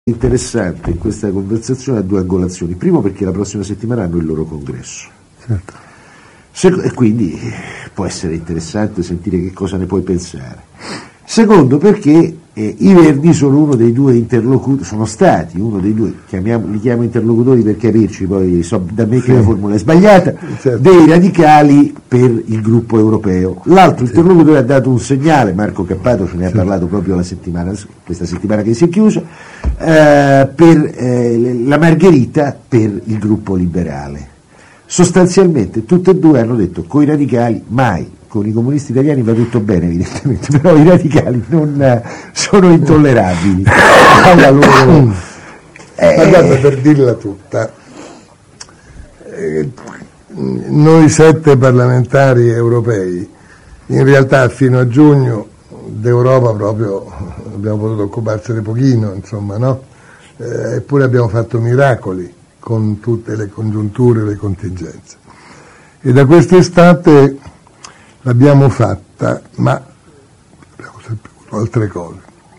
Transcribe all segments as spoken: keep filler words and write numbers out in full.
interessante in questa conversazione ha due angolazioni. Primo, perché la prossima settimana hanno il loro congresso, certo. Sec- e quindi può essere interessante sentire che cosa ne puoi pensare. Secondo, perché eh, i Verdi sono uno dei due interlocutori, sono stati uno dei due, chiamiamo, li chiamo interlocutori per capirci, poi so da me che sì. La formula è sbagliata, certo. Dei radicali per il gruppo europeo. L'altro sì. Interlocutore ha dato un segnale, Marco Cappato ce ne ha sì. parlato proprio la settimana, questa settimana che si è chiusa, eh, per eh, la Margherita per il gruppo liberale. Sostanzialmente tutte e due hanno detto coi radicali mai. Con i comunisti italiani va tutto bene evidentemente, però i radicali non eh, sono intollerabili alla loro... Eh, Ma guarda, per dirla tutta, eh, noi sette parlamentari europei, in realtà fino a giugno d'Europa proprio abbiamo potuto occuparsene pochino, insomma, no? Eh, eppure abbiamo fatto miracoli con tutte le congiunture e le contingenze. E da quest'estate l'abbiamo fatta, ma abbiamo sempre avuto altre cose.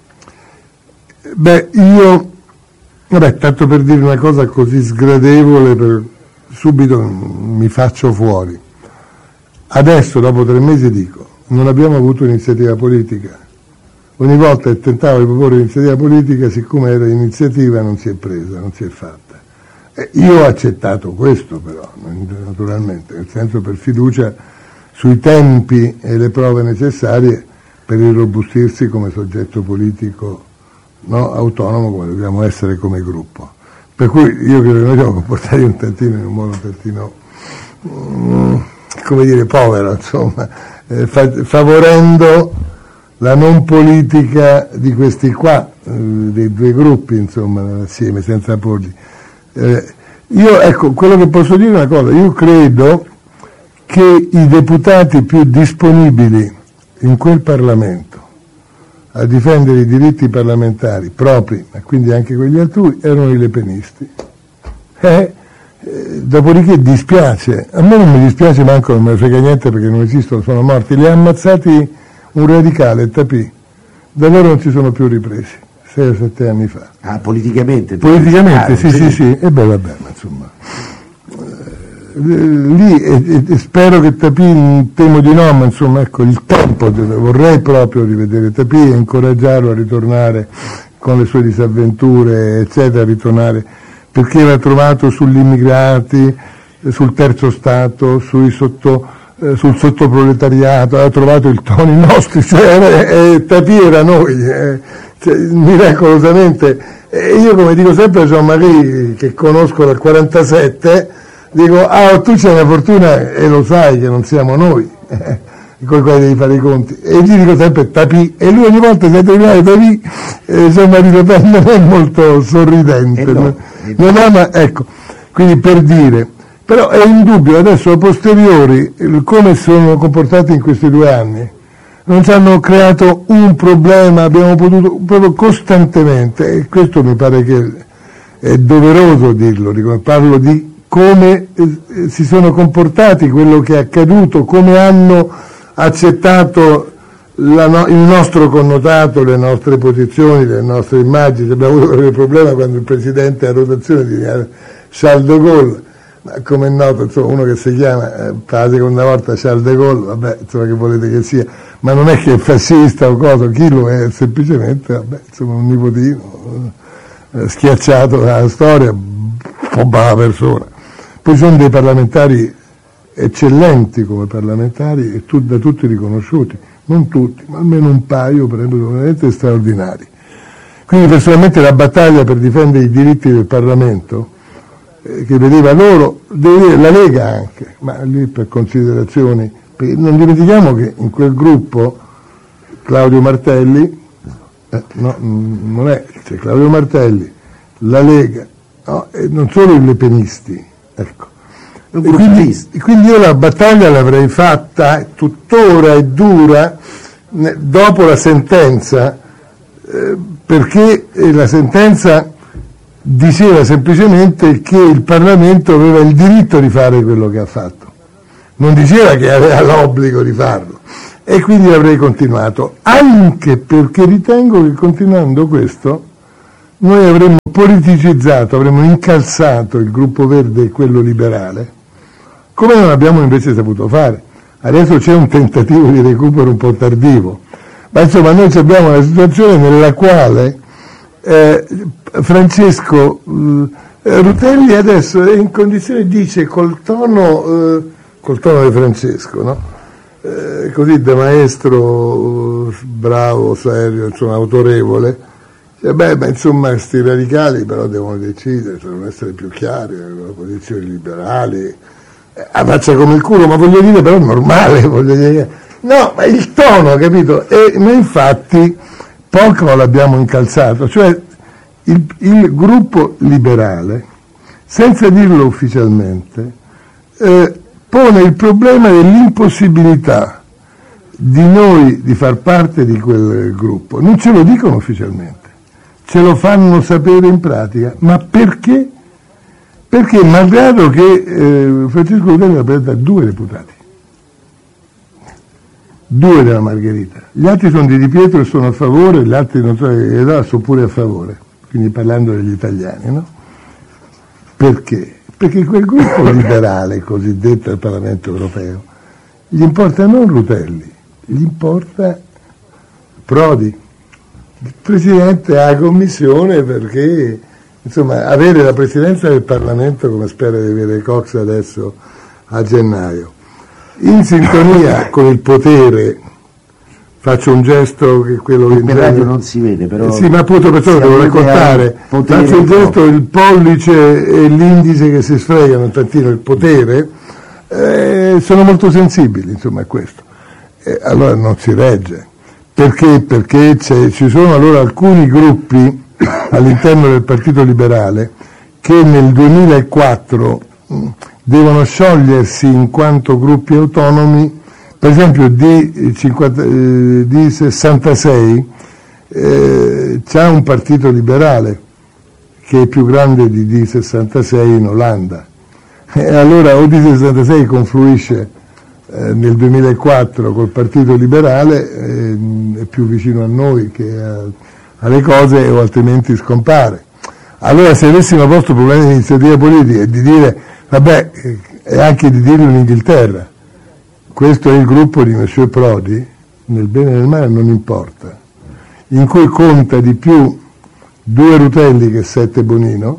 Beh, io, vabbè, tanto per dire una cosa così sgradevole, per, subito mi faccio fuori. Adesso, dopo tre mesi, dico, non abbiamo avuto iniziativa politica. Ogni volta che tentavo di proporre iniziativa politica, siccome era iniziativa, non si è presa, non si è fatta. E io ho accettato questo, però, naturalmente, nel senso per fiducia sui tempi e le prove necessarie per irrobustirsi come soggetto politico, no, autonomo, come dobbiamo essere come gruppo. Per cui io credo che noi siamo comportati un tantino in un modo un tantino, mm, come dire, povero, insomma, eh, fa- favorendo la non politica di questi qua, eh, dei due gruppi, insomma, assieme, senza porli. Eh, io, ecco, quello che posso dire è una cosa, io credo che i deputati più disponibili in quel Parlamento a difendere i diritti parlamentari propri, ma quindi anche quelli altrui, erano i lepenisti. Eh, eh, dopodiché dispiace, a me non mi dispiace manco, non me ne frega niente perché non esistono, sono morti, li ha ammazzati un radicale, Tapì, da loro non si sono più ripresi, sei o sette anni fa. Ah, politicamente? Politicamente, ah, sì, sì, sì, e beh, vabbè, ma insomma... lì e, e spero che Tapì, temo di no, ma insomma ecco il tempo, vorrei proprio rivedere Tapì e incoraggiarlo a ritornare con le sue disavventure eccetera, a ritornare, perché era trovato sugli immigrati, sul terzo stato, sui sotto, eh, sul sottoproletariato, ha trovato il tono i nostri, cioè, eh, Tapì era noi, eh, cioè, miracolosamente, e io come dico sempre a Jean-Marie, che conosco dal quarantasette, dico, ah, tu c'hai una fortuna e lo sai che non siamo noi, eh, con i quali devi fare i conti. E gli dico sempre Tapì, e lui ogni volta che terminare Tapì, eh, insomma, non è molto sorridente. Eh no, eh non ama, ecco, quindi per dire, però è indubbio, adesso a posteriori, come sono comportati in questi due anni, non ci hanno creato un problema, abbiamo potuto, proprio costantemente, e questo mi pare che è doveroso dirlo, dico, parlo di come eh, si sono comportati, quello che è accaduto, come hanno accettato la no- il nostro connotato, le nostre posizioni, le nostre immagini. Abbiamo avuto qualche problema quando il presidente a rotazione di Charles de Gaulle, ma come è noto, insomma, uno che si chiama eh, per la seconda volta Charles de Gaulle, vabbè, insomma, che volete che sia, ma non è che è fascista o cosa, chi lo è, semplicemente, vabbè, insomma, un nipotino eh, schiacciato dalla storia, un po' brava persona. Poi sono dei parlamentari eccellenti come parlamentari e tu, da tutti riconosciuti, non tutti, ma almeno un paio, per esempio, veramente straordinari. Quindi personalmente la battaglia per difendere i diritti del Parlamento, eh, che vedeva loro, devo dire, la Lega anche, ma lì per considerazioni, perché non dimentichiamo che in quel gruppo Claudio Martelli, eh, no, non è, c'è Claudio Martelli, la Lega, no, e non solo i lepenisti, ecco. E quindi, quindi io la battaglia l'avrei fatta, tuttora è dura, dopo la sentenza, eh, perché la sentenza diceva semplicemente che il Parlamento aveva il diritto di fare quello che ha fatto, non diceva che aveva l'obbligo di farlo, e quindi avrei continuato, anche perché ritengo che continuando questo noi avremmo politicizzato, avremmo incalzato il gruppo verde e quello liberale, come non abbiamo invece saputo fare. Adesso c'è un tentativo di recupero un po' tardivo, ma insomma noi abbiamo una situazione nella quale eh, Francesco eh, Rutelli adesso è in condizione, dice col tono, eh, col tono di Francesco, no? Eh, così da maestro eh, bravo, serio, insomma autorevole, cioè, beh, ma insomma questi radicali però devono decidere, devono essere più chiari, le posizioni liberali, a faccia come il culo, ma voglio dire però normale, voglio dire, no, ma il tono, capito? E ma infatti poco l'abbiamo incalzato, cioè il, il gruppo liberale, senza dirlo ufficialmente, eh, pone il problema dell'impossibilità di noi di far parte di quel gruppo. Non ce lo dicono ufficialmente, ce lo fanno sapere in pratica, ma perché? Perché malgrado che eh, Francesco Rutelli rappresenta due deputati, due della Margherita, gli altri sono di Di Pietro e sono a favore, gli altri non so che età sono pure a favore, quindi parlando degli italiani, no? Perché? Perché quel gruppo liberale cosiddetto del Parlamento europeo gli importa non Rutelli, gli importa Prodi, il Presidente della Commissione, perché insomma, avere la presidenza del Parlamento, come spera di avere Cox adesso a gennaio, in sintonia con il potere, faccio un gesto che quello che per radio non si vede, però sì, ma appunto perciò devo raccontare, faccio un gesto, il pollice e l'indice che si sfregano un tantino il potere, eh, sono molto sensibili, insomma, a questo. Eh, allora non si regge. Perché? Perché ci sono allora alcuni gruppi all'interno del Partito Liberale che nel duemilaquattro mh, devono sciogliersi in quanto gruppi autonomi. Per esempio D, cinquanta, eh, D sessantasei eh, c'ha un partito liberale che è più grande di D sessantasei in Olanda, e allora o D sessantasei confluisce eh, nel duemilaquattro col Partito Liberale, eh, è più vicino a noi che a, alle cose, o altrimenti scompare. Allora se avessimo posto problemi di iniziativa politica e di dire, vabbè, e anche di dirlo in Inghilterra, questo è il gruppo di Monsieur Prodi, nel bene e nel male non importa, in cui conta di più due Rutelli che sette Bonino,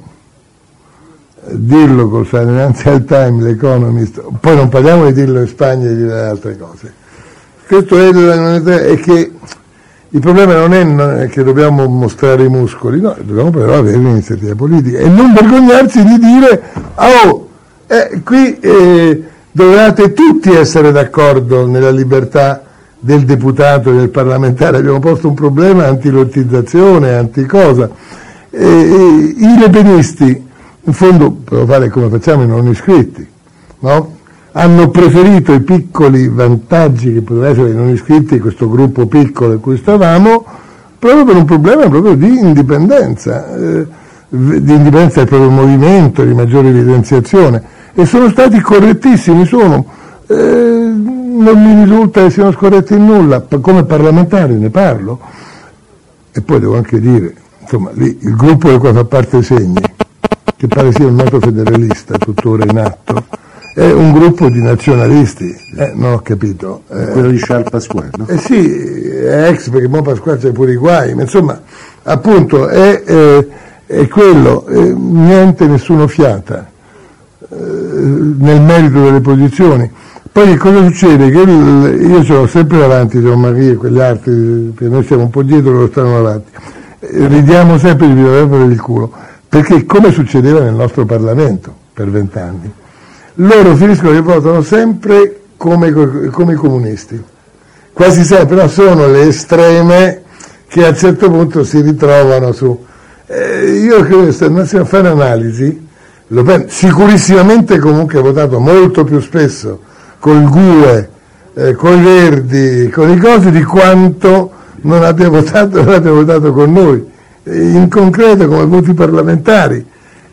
dirlo col Financial Times, l'Economist, poi non parliamo di dirlo in Spagna e di dire altre cose. Questo è, è che il problema non è che dobbiamo mostrare i muscoli, no, dobbiamo però avere un'iniziativa politica e non vergognarsi di dire, oh, eh, qui eh, dovevate tutti essere d'accordo nella libertà del deputato e del parlamentare, abbiamo posto un problema antilottizzazione, anticosa. E, e, i lepenisti, in fondo, per fare come facciamo i non iscritti, no? Hanno preferito i piccoli vantaggi che potevano essere i non iscritti, questo gruppo piccolo in cui stavamo, proprio per un problema proprio di indipendenza, eh, di indipendenza del proprio movimento, di maggiore evidenziazione, e sono stati correttissimi, sono, eh, non mi risulta che siano scorretti in nulla, come parlamentare ne parlo, e poi devo anche dire, insomma, lì il gruppo del quale fa parte Segni, che pare sia un noto federalista tuttora in atto, è un gruppo di nazionalisti, eh, non ho capito. Eh, quello di Charles Pasquale, no? Eh sì, è ex, perché mo Pasquale c'è pure i guai, ma insomma, appunto, è, è, è quello, eh, niente, nessuno fiata eh, nel merito delle posizioni. Poi che cosa succede? Che il, io ce l'ho sempre davanti, Jean-Marie e quegli altri, perché noi siamo un po' dietro, loro stanno davanti. Eh, ridiamo sempre di Villa per il culo, perché come succedeva nel nostro Parlamento per vent'anni, loro finiscono che votano sempre come, come i comunisti, quasi sempre, no, sono le estreme che a un certo punto si ritrovano su. Eh, io credo che se andassimo a fare analisi, lo penso, sicurissimamente comunque ha votato molto più spesso col G U E, eh, con i Verdi, con i cosi, di quanto non abbia votato, non abbia votato con noi, eh, in concreto come voti parlamentari.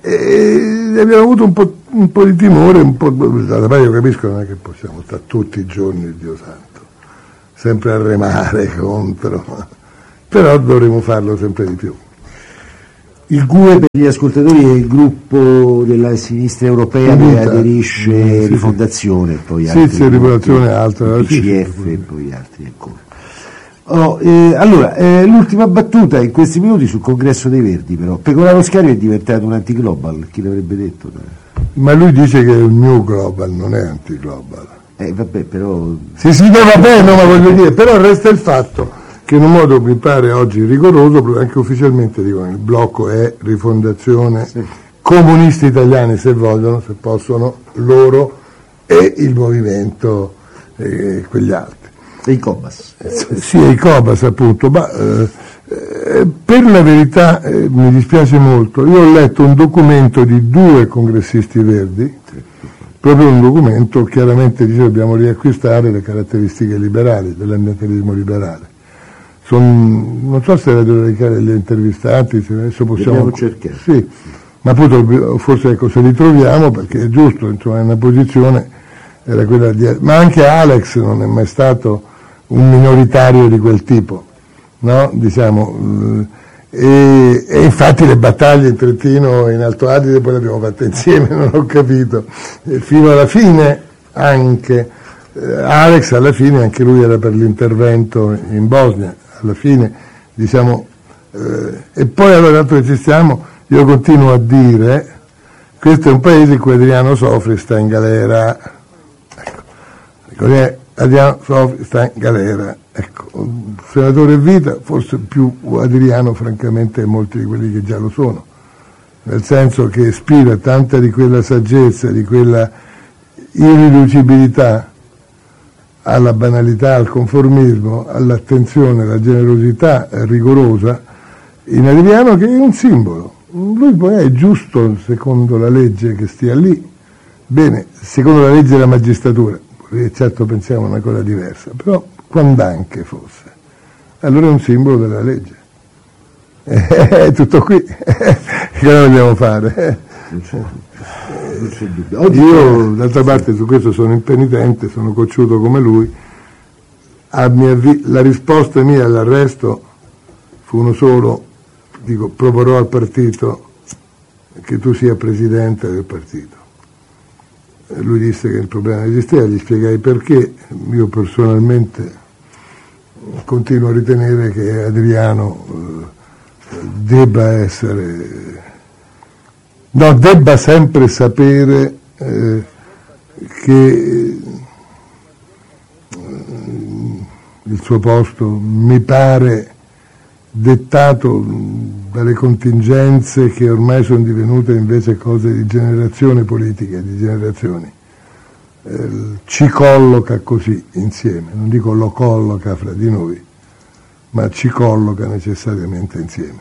E abbiamo avuto un po', un po' di timore, un po', da parte io capisco, non è che possiamo stare tutti i giorni, Dio santo, sempre a remare contro, però dovremo farlo sempre di più. Il G U E, per gli ascoltatori, è il gruppo della sinistra europea che aderisce a Rifondazione, poi sì, altri, sì, Rifondazione è altra, P C F e poi altri ancora. Oh, eh, allora, eh, l'ultima battuta in questi minuti sul Congresso dei Verdi, però. Pecoraro Scario è diventato un anti-global, chi l'avrebbe detto? Ma lui dice che è un new global, non è anti-global. Eh, vabbè, però... Sì, sì, no, vabbè, no, ma voglio dire, però resta il fatto che in un modo mi pare oggi rigoroso, anche ufficialmente dicono il blocco è Rifondazione, sì. Comunisti italiani se vogliono, se possono, loro e il movimento e quegli altri. E i Cobas. Eh, sì, i Cobas appunto, ma eh, eh, per la verità eh, mi dispiace molto, io ho letto un documento di due congressisti verdi, proprio un documento chiaramente dice dobbiamo riacquistare le caratteristiche liberali, dell'ambientalismo liberale. Son, non so se Radio Radicale li ha intervistati, se adesso possiamo... cercare. Sì, ma appunto forse ecco, se li troviamo, perché è giusto, insomma, è una posizione, era quella di... Ma anche Alex non è mai stato un minoritario di quel tipo, no? Diciamo... E, e infatti le battaglie in Trentino e in Alto Adige poi le abbiamo fatte insieme, non ho capito, e fino alla fine anche eh, Alex alla fine anche lui era per l'intervento in Bosnia, alla fine diciamo eh, e poi allora tanto che ci stiamo io continuo a dire questo è un paese in cui Adriano Sofri sta in galera, ecco, Adriano Sofri sta in galera, ecco, senatore Vita, forse più Adriano francamente molti di quelli che già lo sono, nel senso che ispira tanta di quella saggezza, di quella irriducibilità alla banalità, al conformismo, all'attenzione, alla generosità rigorosa in Adriano, che è un simbolo. Lui poi è giusto secondo la legge che stia lì, bene, secondo la legge della magistratura, certo pensiamo a una cosa diversa, però quando anche fosse, allora è un simbolo della legge. È tutto qui, che cosa vogliamo fare? Non c'è, non c'è dubbio. Oggi io d'altra parte su questo sono impenitente, sono cocciuto come lui. A mia vi- la risposta mia all'arresto fu uno solo, dico proporrò al partito che tu sia presidente del partito. Lui disse che il problema esisteva, gli spiegai perché. Io personalmente continuo a ritenere che Adriano eh, debba essere, no, debba sempre sapere eh, che eh, il suo posto mi pare dettato dalle contingenze che ormai sono divenute invece cose di generazione politica, di generazioni. Eh, ci colloca così insieme, non dico lo colloca fra di noi, ma ci colloca necessariamente insieme.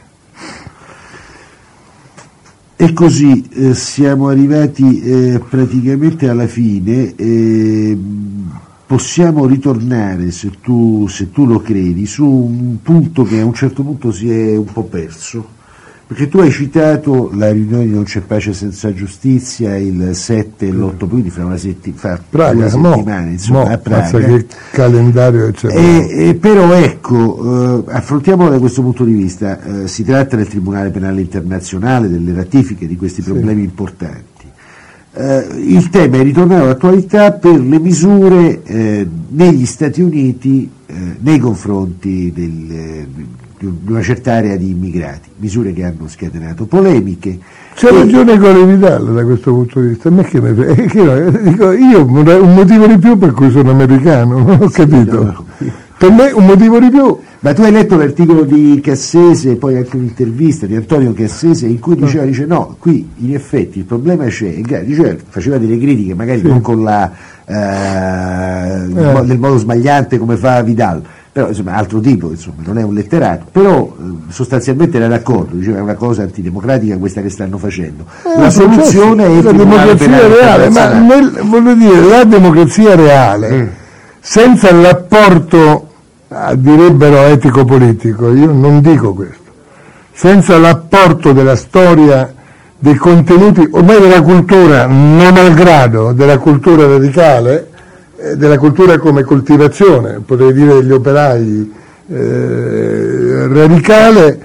E così eh, siamo arrivati eh, praticamente alla fine. Eh, possiamo ritornare, se tu, se tu lo credi, su un punto che a un certo punto si è un po' perso, perché tu hai citato la riunione di Non c'è pace senza giustizia il sette e l'otto, quindi fra una setti- fra Praga, due settimane, mo, insomma, mo, a Praga. che calendario eccezionale. E, e però ecco, eh, affrontiamolo da questo punto di vista, eh, si tratta del Tribunale Penale Internazionale, delle ratifiche di questi problemi sì. importanti. Uh, il tema è ritornato all'attualità per le misure eh, negli Stati Uniti eh, nei confronti del, eh, di una certa area di immigrati, misure che hanno scatenato polemiche. C'è e... ragione Cole Vidal da questo punto di vista, a me che me... eh, che no, dico, io un motivo di più per cui sono americano, non ho sì, capito, no, no. Per me un motivo di più. Ma tu hai letto l'articolo di Cassese, poi anche un'intervista di Antonio Cassese in cui diceva, dice no, qui in effetti il problema c'è, diceva, faceva delle critiche magari sì. non con la eh, eh. nel modo sbagliante come fa Vidal, però insomma altro tipo, insomma non è un letterato, però eh, sostanzialmente era d'accordo, diceva è una cosa antidemocratica questa che stanno facendo. Eh, la soluzione è il la democrazia reale, ma nel, voglio dire, la democrazia reale mm. senza l'apporto direbbero etico-politico, io non dico questo, senza l'apporto della storia, dei contenuti, ormai della cultura, non malgrado, della cultura radicale, eh, della cultura come coltivazione, potrei dire degli operai, eh, radicale,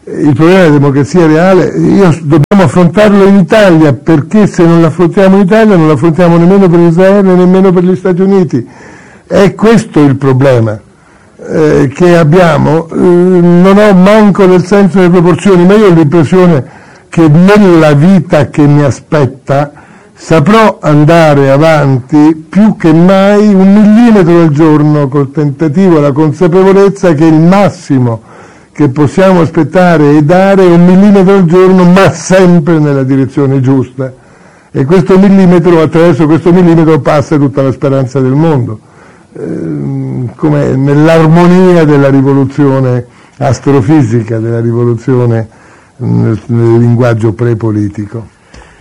il problema della democrazia reale, io, dobbiamo affrontarlo in Italia, perché se non lo affrontiamo in Italia non lo affrontiamo nemmeno per Israele, nemmeno per gli Stati Uniti. È questo il problema eh, che abbiamo. Eh, non ho manco del senso delle proporzioni, ma io ho l'impressione che nella vita che mi aspetta saprò andare avanti più che mai un millimetro al giorno, col tentativo e la consapevolezza che il massimo che possiamo aspettare e dare è un millimetro al giorno, ma sempre nella direzione giusta. E questo millimetro, attraverso questo millimetro passa tutta la speranza del mondo, ehm, come nell'armonia della rivoluzione astrofisica, della rivoluzione nel, nel linguaggio prepolitico.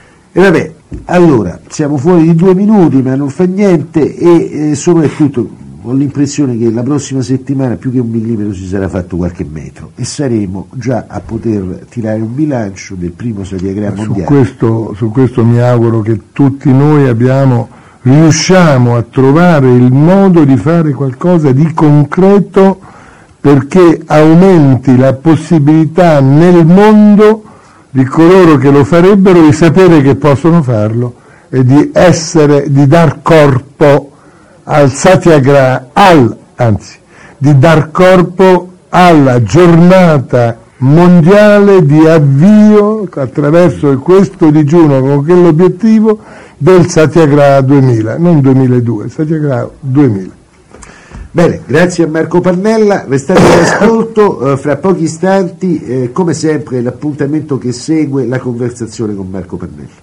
E vabbè, allora, siamo fuori di due minuti, ma non fa niente, e eh, soprattutto ho l'impressione che la prossima settimana più che un millimetro si sarà fatto qualche metro e saremo già a poter tirare un bilancio del primo Satyagraha mondiale. Su questo, su questo mi auguro che tutti noi abbiamo, riusciamo a trovare il modo di fare qualcosa di concreto perché aumenti la possibilità nel mondo di coloro che lo farebbero di sapere che possono farlo e di essere, di dar corpo al Satyagraha, al, anzi, di dar corpo alla giornata mondiale di avvio attraverso questo digiuno con quell'obiettivo del Satyagraha duemila, non duemiladue, Satyagraha duemila. Bene, grazie a Marco Pannella, restate all'ascolto, eh, fra pochi istanti, eh, come sempre, l'appuntamento che segue la conversazione con Marco Pannella.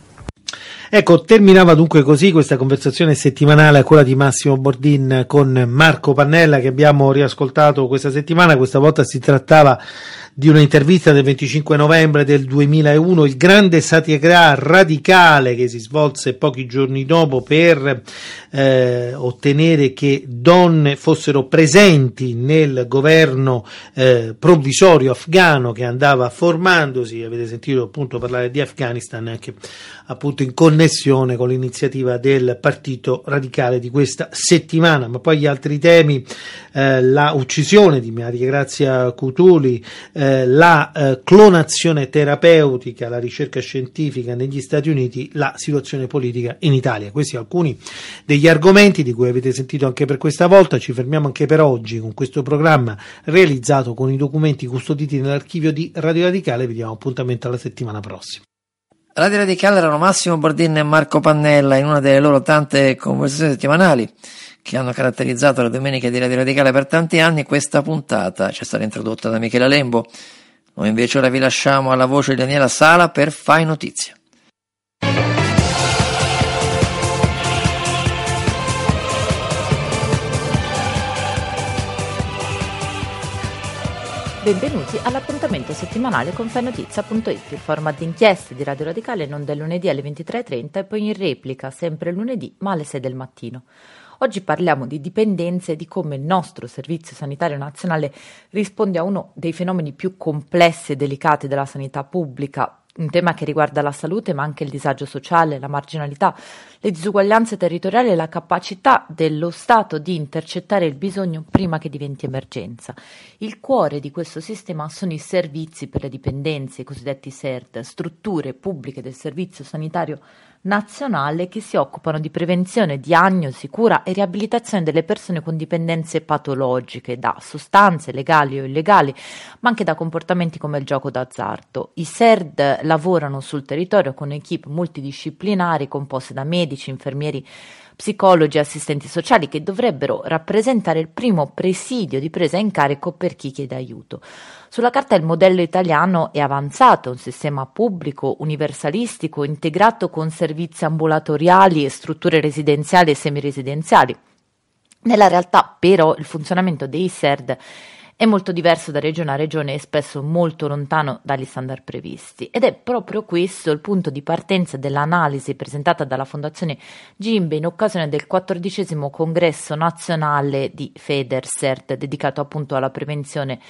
Ecco, terminava dunque così questa conversazione settimanale a quella di Massimo Bordin con Marco Pannella che abbiamo riascoltato questa settimana. Questa volta si trattava di una intervista del venticinque novembre del duemilauno, il grande Satyagraha radicale che si svolse pochi giorni dopo per eh, ottenere che donne fossero presenti nel governo eh, provvisorio afghano che andava formandosi. Avete sentito appunto parlare di Afghanistan anche appunto in connessione con l'iniziativa del Partito Radicale di questa settimana. Ma poi gli altri temi, eh, la uccisione di Maria Grazia Cutuli, eh, la eh, clonazione terapeutica, la ricerca scientifica negli Stati Uniti, la situazione politica in Italia. Questi alcuni degli argomenti di cui avete sentito anche per questa volta. Ci fermiamo anche per oggi con questo programma realizzato con i documenti custoditi nell'archivio di Radio Radicale. Vi diamo appuntamento alla settimana prossima. Radio Radicale erano Massimo Bordin e Marco Pannella in una delle loro tante conversazioni settimanali che hanno caratterizzato le domeniche di Radio Radicale per tanti anni. Questa puntata ci è stata introdotta da Michele Lembo. Noi invece ora vi lasciamo alla voce di Daniela Sala per Fai Notizia. Benvenuti all'appuntamento settimanale con fai notizia punto it, il format di inchieste di Radio Radicale non del lunedì alle ventitré e trenta e poi in replica sempre lunedì ma alle sei del mattino. Oggi parliamo di dipendenze e di come il nostro Servizio Sanitario Nazionale risponde a uno dei fenomeni più complessi e delicati della sanità pubblica, un tema che riguarda la salute ma anche il disagio sociale, la marginalità, le disuguaglianze territoriali e la capacità dello Stato di intercettare il bisogno prima che diventi emergenza. Il cuore di questo sistema sono i servizi per le dipendenze, i cosiddetti S E R D, strutture pubbliche del Servizio Sanitario Nazionale che si occupano di prevenzione, diagnosi, cura e riabilitazione delle persone con dipendenze patologiche da sostanze legali o illegali, ma anche da comportamenti come il gioco d'azzardo. I S E R D lavorano sul territorio con equip multidisciplinari composte da medici, infermieri, psicologi e assistenti sociali che dovrebbero rappresentare il primo presidio di presa in carico per chi chiede aiuto. Sulla carta il modello italiano è avanzato, un sistema pubblico, universalistico, integrato con servizi ambulatoriali e strutture residenziali e semiresidenziali. Nella realtà però il funzionamento dei S E R D è molto diverso da regione a regione e spesso molto lontano dagli standard previsti. Ed è proprio questo il punto di partenza dell'analisi presentata dalla Fondazione Gimbe in occasione del quattordicesimo congresso nazionale di FEDER-S E R D dedicato appunto alla prevenzione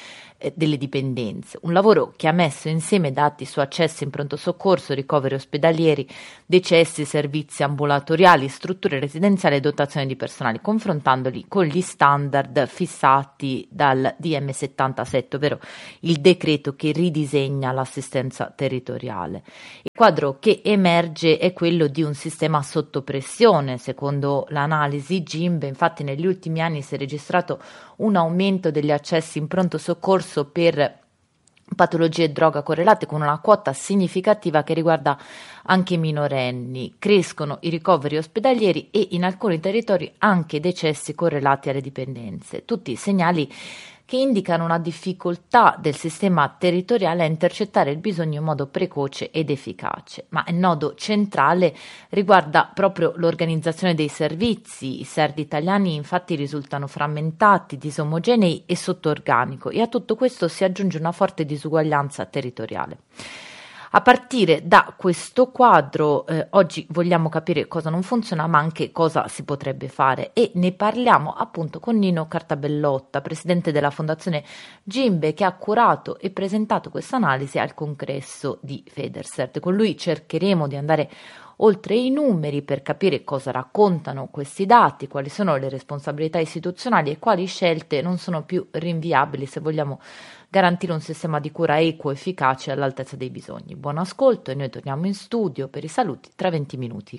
eh, delle dipendenze. Un lavoro che ha messo insieme dati su accessi in pronto soccorso, ricoveri ospedalieri, decessi, servizi ambulatoriali, strutture residenziali e dotazione di personale, confrontandoli con gli standard fissati dal D M settantasette, ovvero il decreto che ridisegna l'assistenza territoriale. Il quadro che emerge è quello di un sistema sotto pressione. Secondo l'analisi Gimbe, infatti, negli ultimi anni si è registrato un aumento degli accessi in pronto soccorso per patologie e droga correlate, con una quota significativa che riguarda anche i minorenni. Crescono i ricoveri ospedalieri e in alcuni territori anche decessi correlati alle dipendenze. Tutti segnali che indicano una difficoltà del sistema territoriale a intercettare il bisogno in modo precoce ed efficace. Ma il nodo centrale riguarda proprio l'organizzazione dei servizi. I S E R D italiani infatti risultano frammentati, disomogenei e sotto organico, e a tutto questo si aggiunge una forte disuguaglianza territoriale. A partire da questo quadro, eh, oggi vogliamo capire cosa non funziona, ma anche cosa si potrebbe fare, e ne parliamo appunto con Nino Cartabellotta, presidente della Fondazione Gimbe, che ha curato e presentato questa analisi al congresso di Federcert. Con lui cercheremo di andare oltre i numeri per capire cosa raccontano questi dati, quali sono le responsabilità istituzionali e quali scelte non sono più rinviabili se vogliamo garantire un sistema di cura equo, efficace e all'altezza dei bisogni. Buon ascolto, e noi torniamo in studio per i saluti tra venti minuti.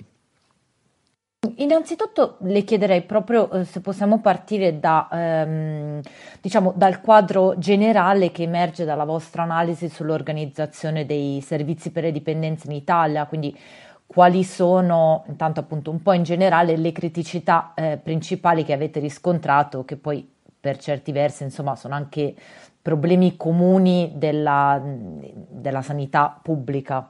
Innanzitutto le chiederei proprio eh, se possiamo partire da, ehm, diciamo, dal quadro generale che emerge dalla vostra analisi sull'organizzazione dei servizi per le dipendenze in Italia, quindi quali sono, intanto appunto un po' in generale, le criticità eh, principali che avete riscontrato, che poi per certi versi insomma sono anche problemi comuni della, della sanità pubblica.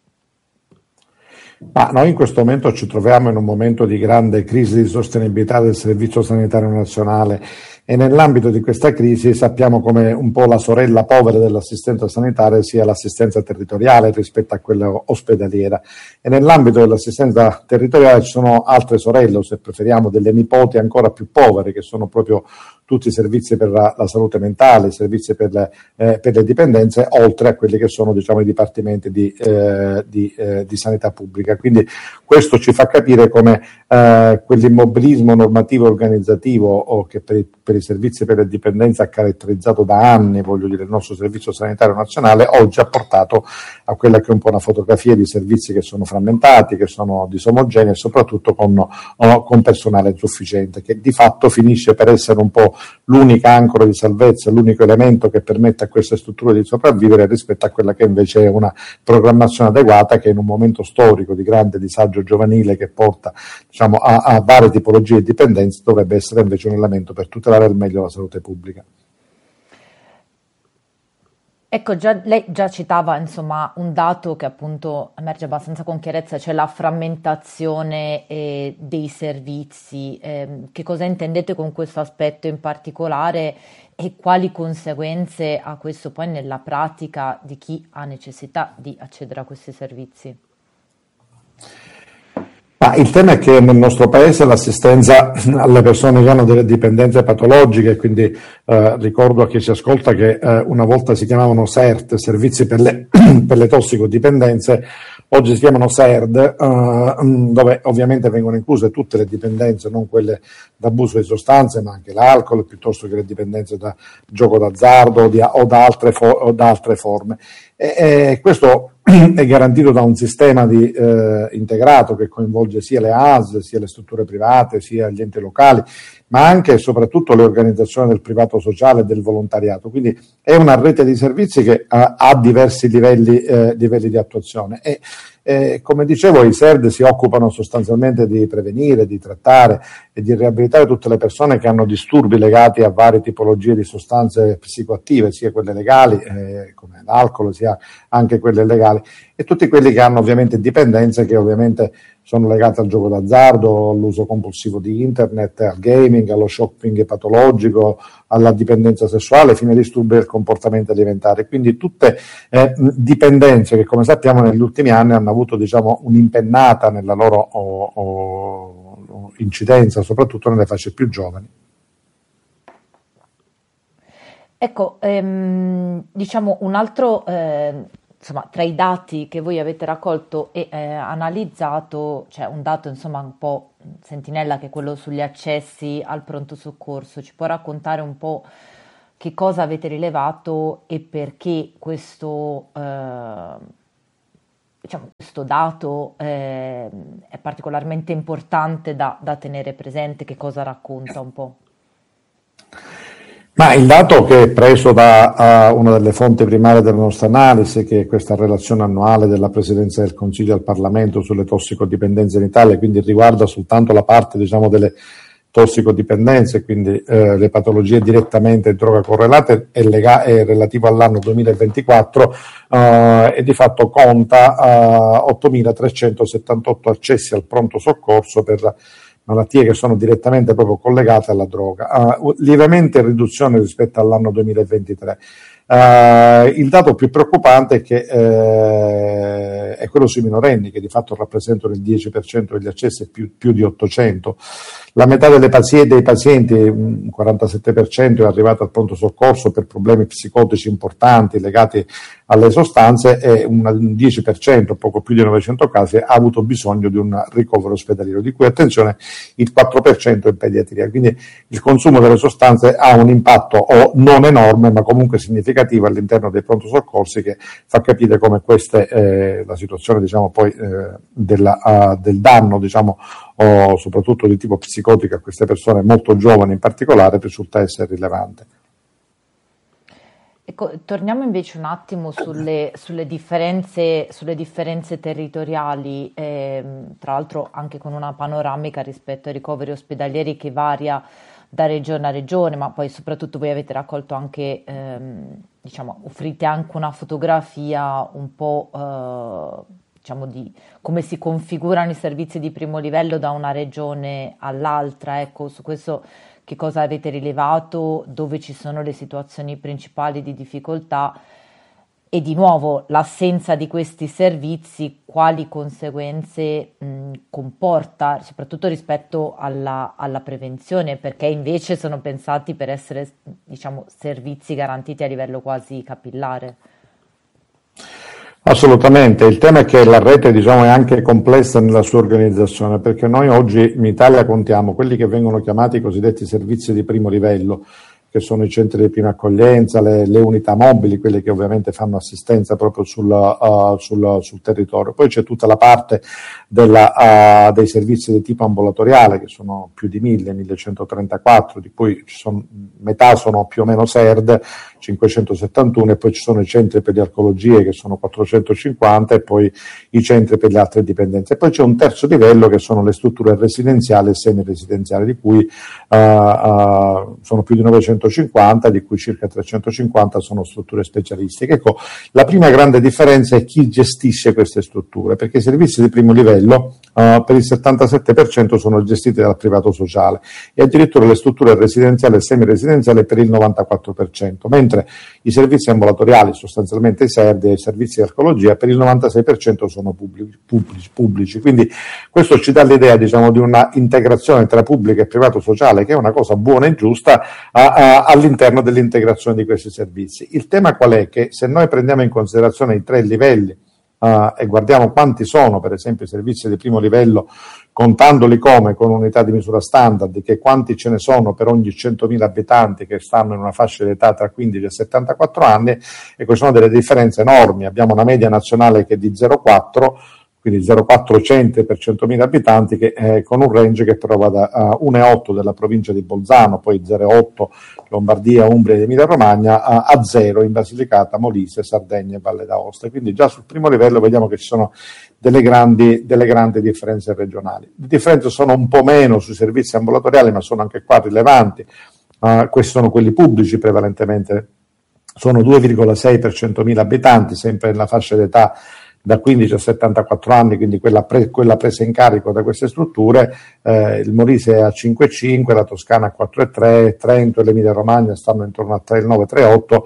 Ma noi in questo momento ci troviamo in un momento di grande crisi di sostenibilità del Servizio Sanitario Nazionale, e nell'ambito di questa crisi sappiamo come un po' la sorella povera dell'assistenza sanitaria sia l'assistenza territoriale rispetto a quella ospedaliera, e nell'ambito dell'assistenza territoriale ci sono altre sorelle, o se preferiamo delle nipoti ancora più povere, che sono proprio tutti i servizi per la, la salute mentale, i servizi per le, eh, per le dipendenze, oltre a quelli che sono, diciamo, i dipartimenti di, eh, di, eh, di sanità pubblica. Quindi questo ci fa capire come eh, quell'immobilismo normativo e organizzativo o che per i, per i servizi per le dipendenze ha caratterizzato da anni, voglio dire, il nostro Servizio Sanitario Nazionale, oggi ha portato a quella che è un po' una fotografia di servizi che sono frammentati, che sono disomogenei e soprattutto con, o, con personale insufficiente, che di fatto finisce per essere un po' l'unica ancora di salvezza, l'unico elemento che permette a queste strutture di sopravvivere rispetto a quella che invece è una programmazione adeguata, che in un momento storico di grande disagio giovanile che porta, diciamo, a, a varie tipologie di dipendenze, dovrebbe essere invece un elemento per tutelare al meglio la salute pubblica. Ecco, già, lei già citava insomma un dato che appunto emerge abbastanza con chiarezza, cioè la frammentazione eh, dei servizi. Eh, che cosa intendete con questo aspetto in particolare e quali conseguenze ha questo poi nella pratica di chi ha necessità di accedere a questi servizi? Ma il tema è che nel nostro paese l'assistenza alle persone che hanno delle dipendenze patologiche, quindi eh, ricordo a chi ci ascolta che eh, una volta si chiamavano S E R T, servizi per le, per le tossicodipendenze, oggi si chiamano S E R D, eh, dove ovviamente vengono incluse tutte le dipendenze, non quelle d'abuso di sostanze, ma anche l'alcol, piuttosto che le dipendenze da gioco d'azzardo o, di, o, da, altre fo, o da altre forme. E, e questo è garantito da un sistema di, eh, integrato che coinvolge sia le A S L, sia le strutture private, sia gli enti locali, ma anche e soprattutto le organizzazioni del privato sociale e del volontariato. Quindi è una rete di servizi che ha, ha diversi livelli, eh, livelli di attuazione. E, eh, come dicevo, i S E R D si occupano sostanzialmente di prevenire, di trattare e di riabilitare tutte le persone che hanno disturbi legati a varie tipologie di sostanze psicoattive, sia quelle legali, eh, come l'alcol, sia anche quelle illegali, e tutti quelli che hanno ovviamente dipendenze che ovviamente sono legate al gioco d'azzardo, all'uso compulsivo di internet, al gaming, allo shopping patologico, alla dipendenza sessuale, fino ai disturbi del comportamento alimentare. Quindi tutte eh, dipendenze che, come sappiamo, negli ultimi anni hanno avuto, diciamo, un'impennata nella loro o, o, incidenza, soprattutto nelle fasce più giovani. Ecco, ehm, diciamo un altro, eh, insomma, tra i dati che voi avete raccolto e eh, analizzato, c'è un dato insomma un po' sentinella che è quello sugli accessi al pronto soccorso. Ci può raccontare un po' che cosa avete rilevato e perché questo, eh, diciamo, questo dato eh, è particolarmente importante da, da tenere presente, che cosa racconta un po'? Ma il dato che è preso da uh, una delle fonti primarie della nostra analisi, che è questa relazione annuale della Presidenza del Consiglio al Parlamento sulle tossicodipendenze in Italia, quindi riguarda soltanto la parte, diciamo, delle tossicodipendenze, quindi eh, le patologie direttamente droga correlate, è, lega- è relativo all'anno duemilaventiquattro eh, e di fatto conta uh, ottomilatrecentosettantotto accessi al pronto soccorso per malattie che sono direttamente proprio collegate alla droga, uh, lievemente in riduzione rispetto all'anno duemilaventitré. Uh, il dato più preoccupante è che uh, è quello sui minorenni, che di fatto rappresentano il dieci per cento degli accessi, più, più di ottocento. La metà delle pazienti, dei pazienti, un quarantasette per cento, è arrivato al pronto soccorso per problemi psicotici importanti legati alle sostanze e un dieci per cento, poco più di novecento casi, ha avuto bisogno di un ricovero ospedaliero, di cui, attenzione, il quattro per cento in pediatria. Quindi il consumo delle sostanze ha un impatto o non enorme, ma comunque significativo all'interno dei pronto soccorsi, che fa capire come queste, eh, la situazione, diciamo, poi eh, della, uh, del danno, diciamo, o soprattutto di tipo psicotico a queste persone molto giovani in particolare, risulta essere rilevante. Ecco, torniamo invece un attimo sulle, sulle, differenze, sulle differenze territoriali, ehm, tra l'altro anche con una panoramica rispetto ai ricoveri ospedalieri che varia da regione a regione, ma poi soprattutto voi avete raccolto anche, ehm, diciamo, offrite anche una fotografia un po' eh, diciamo di come si configurano i servizi di primo livello da una regione all'altra. Ecco, su questo che cosa avete rilevato, dove ci sono le situazioni principali di difficoltà e di nuovo l'assenza di questi servizi, quali conseguenze mh, comporta, soprattutto rispetto alla, alla prevenzione, perché invece sono pensati per essere, diciamo, servizi garantiti a livello quasi capillare. Assolutamente, il tema è che la rete, diciamo, è anche complessa nella sua organizzazione, perché noi oggi in Italia contiamo quelli che vengono chiamati i cosiddetti servizi di primo livello, che sono i centri di prima accoglienza, le, le unità mobili, quelle che ovviamente fanno assistenza proprio sul, uh, sul, sul territorio. Poi c'è tutta la parte della, uh, dei servizi di tipo ambulatoriale, che sono più di mille, millecentotrentaquattro, di cui ci sono, metà sono più o meno S E R D, cinquecentosettantuno, e poi ci sono i centri per le alcologie, che sono quattrocentocinquanta, e poi i centri per le altre dipendenze. E poi c'è un terzo livello, che sono le strutture residenziali e semiresidenziali, di cui uh, uh, sono più di novecentocinquanta, di cui circa trecentocinquanta sono strutture specialistiche. Ecco, la prima grande differenza è chi gestisce queste strutture, perché i servizi di primo livello uh, per il settantasette per cento sono gestiti dal privato sociale, e addirittura le strutture residenziali e semiresidenziali per il novantaquattro per cento, mentre i servizi ambulatoriali, sostanzialmente i S E R D e i servizi di archeologia, per il novantasei per cento sono pubblici, pubblici, pubblici. Quindi questo ci dà l'idea, diciamo, di una integrazione tra pubblico e privato sociale, che è una cosa buona e giusta a, a all'interno dell'integrazione di questi servizi. Il tema qual è? Che se noi prendiamo in considerazione i tre livelli uh, e guardiamo quanti sono, per esempio, i servizi di primo livello, contandoli come con unità di misura standard, che quanti ce ne sono per ogni centomila abitanti che stanno in una fascia di età tra quindici e settantaquattro anni, e ci sono delle differenze enormi. Abbiamo una media nazionale che è di zero virgola quattro, quindi zero virgola quattro centri per centomila abitanti, che, eh, con un range che però va da uh, uno virgola otto della provincia di Bolzano, poi zero virgola otto Lombardia, Umbria ed Emilia Romagna, a, a zero in Basilicata, Molise, Sardegna e Valle d'Aosta. Quindi già sul primo livello vediamo che ci sono delle grandi, delle grandi differenze regionali. Le differenze sono un po' meno sui servizi ambulatoriali, ma sono anche qua rilevanti. Uh, questi sono quelli pubblici prevalentemente, sono due virgola sei per centomila abitanti, sempre nella fascia d'età da quindici a settantaquattro anni, quindi quella, pre, quella presa in carico da queste strutture. Eh, il Molise è a cinque virgola cinque, la Toscana a quattro virgola tre, Trento e l'Emilia Romagna stanno intorno a tre virgola nove, tre virgola otto,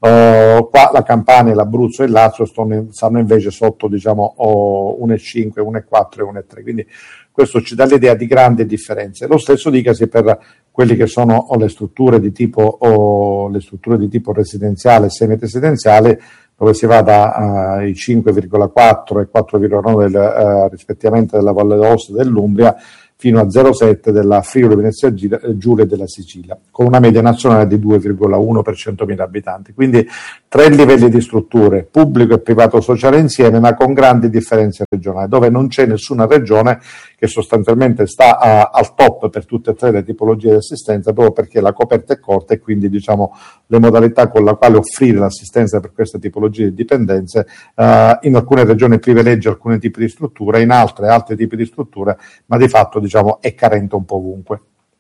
uh, qua la Campania, l'Abruzzo e il Lazio stanno, stanno invece sotto, diciamo, oh, uno virgola cinque, uno virgola quattro e uno virgola tre, quindi questo ci dà l'idea di grandi differenze. Lo stesso dicasi per quelli che sono oh, le strutture di tipo oh, o le strutture di tipo residenziale e semiresidenziale, dove si va dai uh, cinque virgola quattro e quattro virgola nove del, uh, rispettivamente della Valle d'Aosta e dell'Umbria, fino a zero virgola sette della Friuli Venezia Giulia e della Sicilia, con una media nazionale di due virgola uno per centomila abitanti. Quindi tre livelli di strutture, pubblico e privato sociale insieme, ma con grandi differenze regionali, dove non c'è nessuna regione che sostanzialmente sta a, al top per tutte e tre le tipologie di assistenza, proprio perché la coperta è corta e quindi diciamo le modalità con la quale offrire l'assistenza per queste tipologie di dipendenze eh, in alcune regioni privilegia alcuni tipi di strutture, in altre altri tipi di strutture, ma di fatto diciamo è carente un po' ovunque.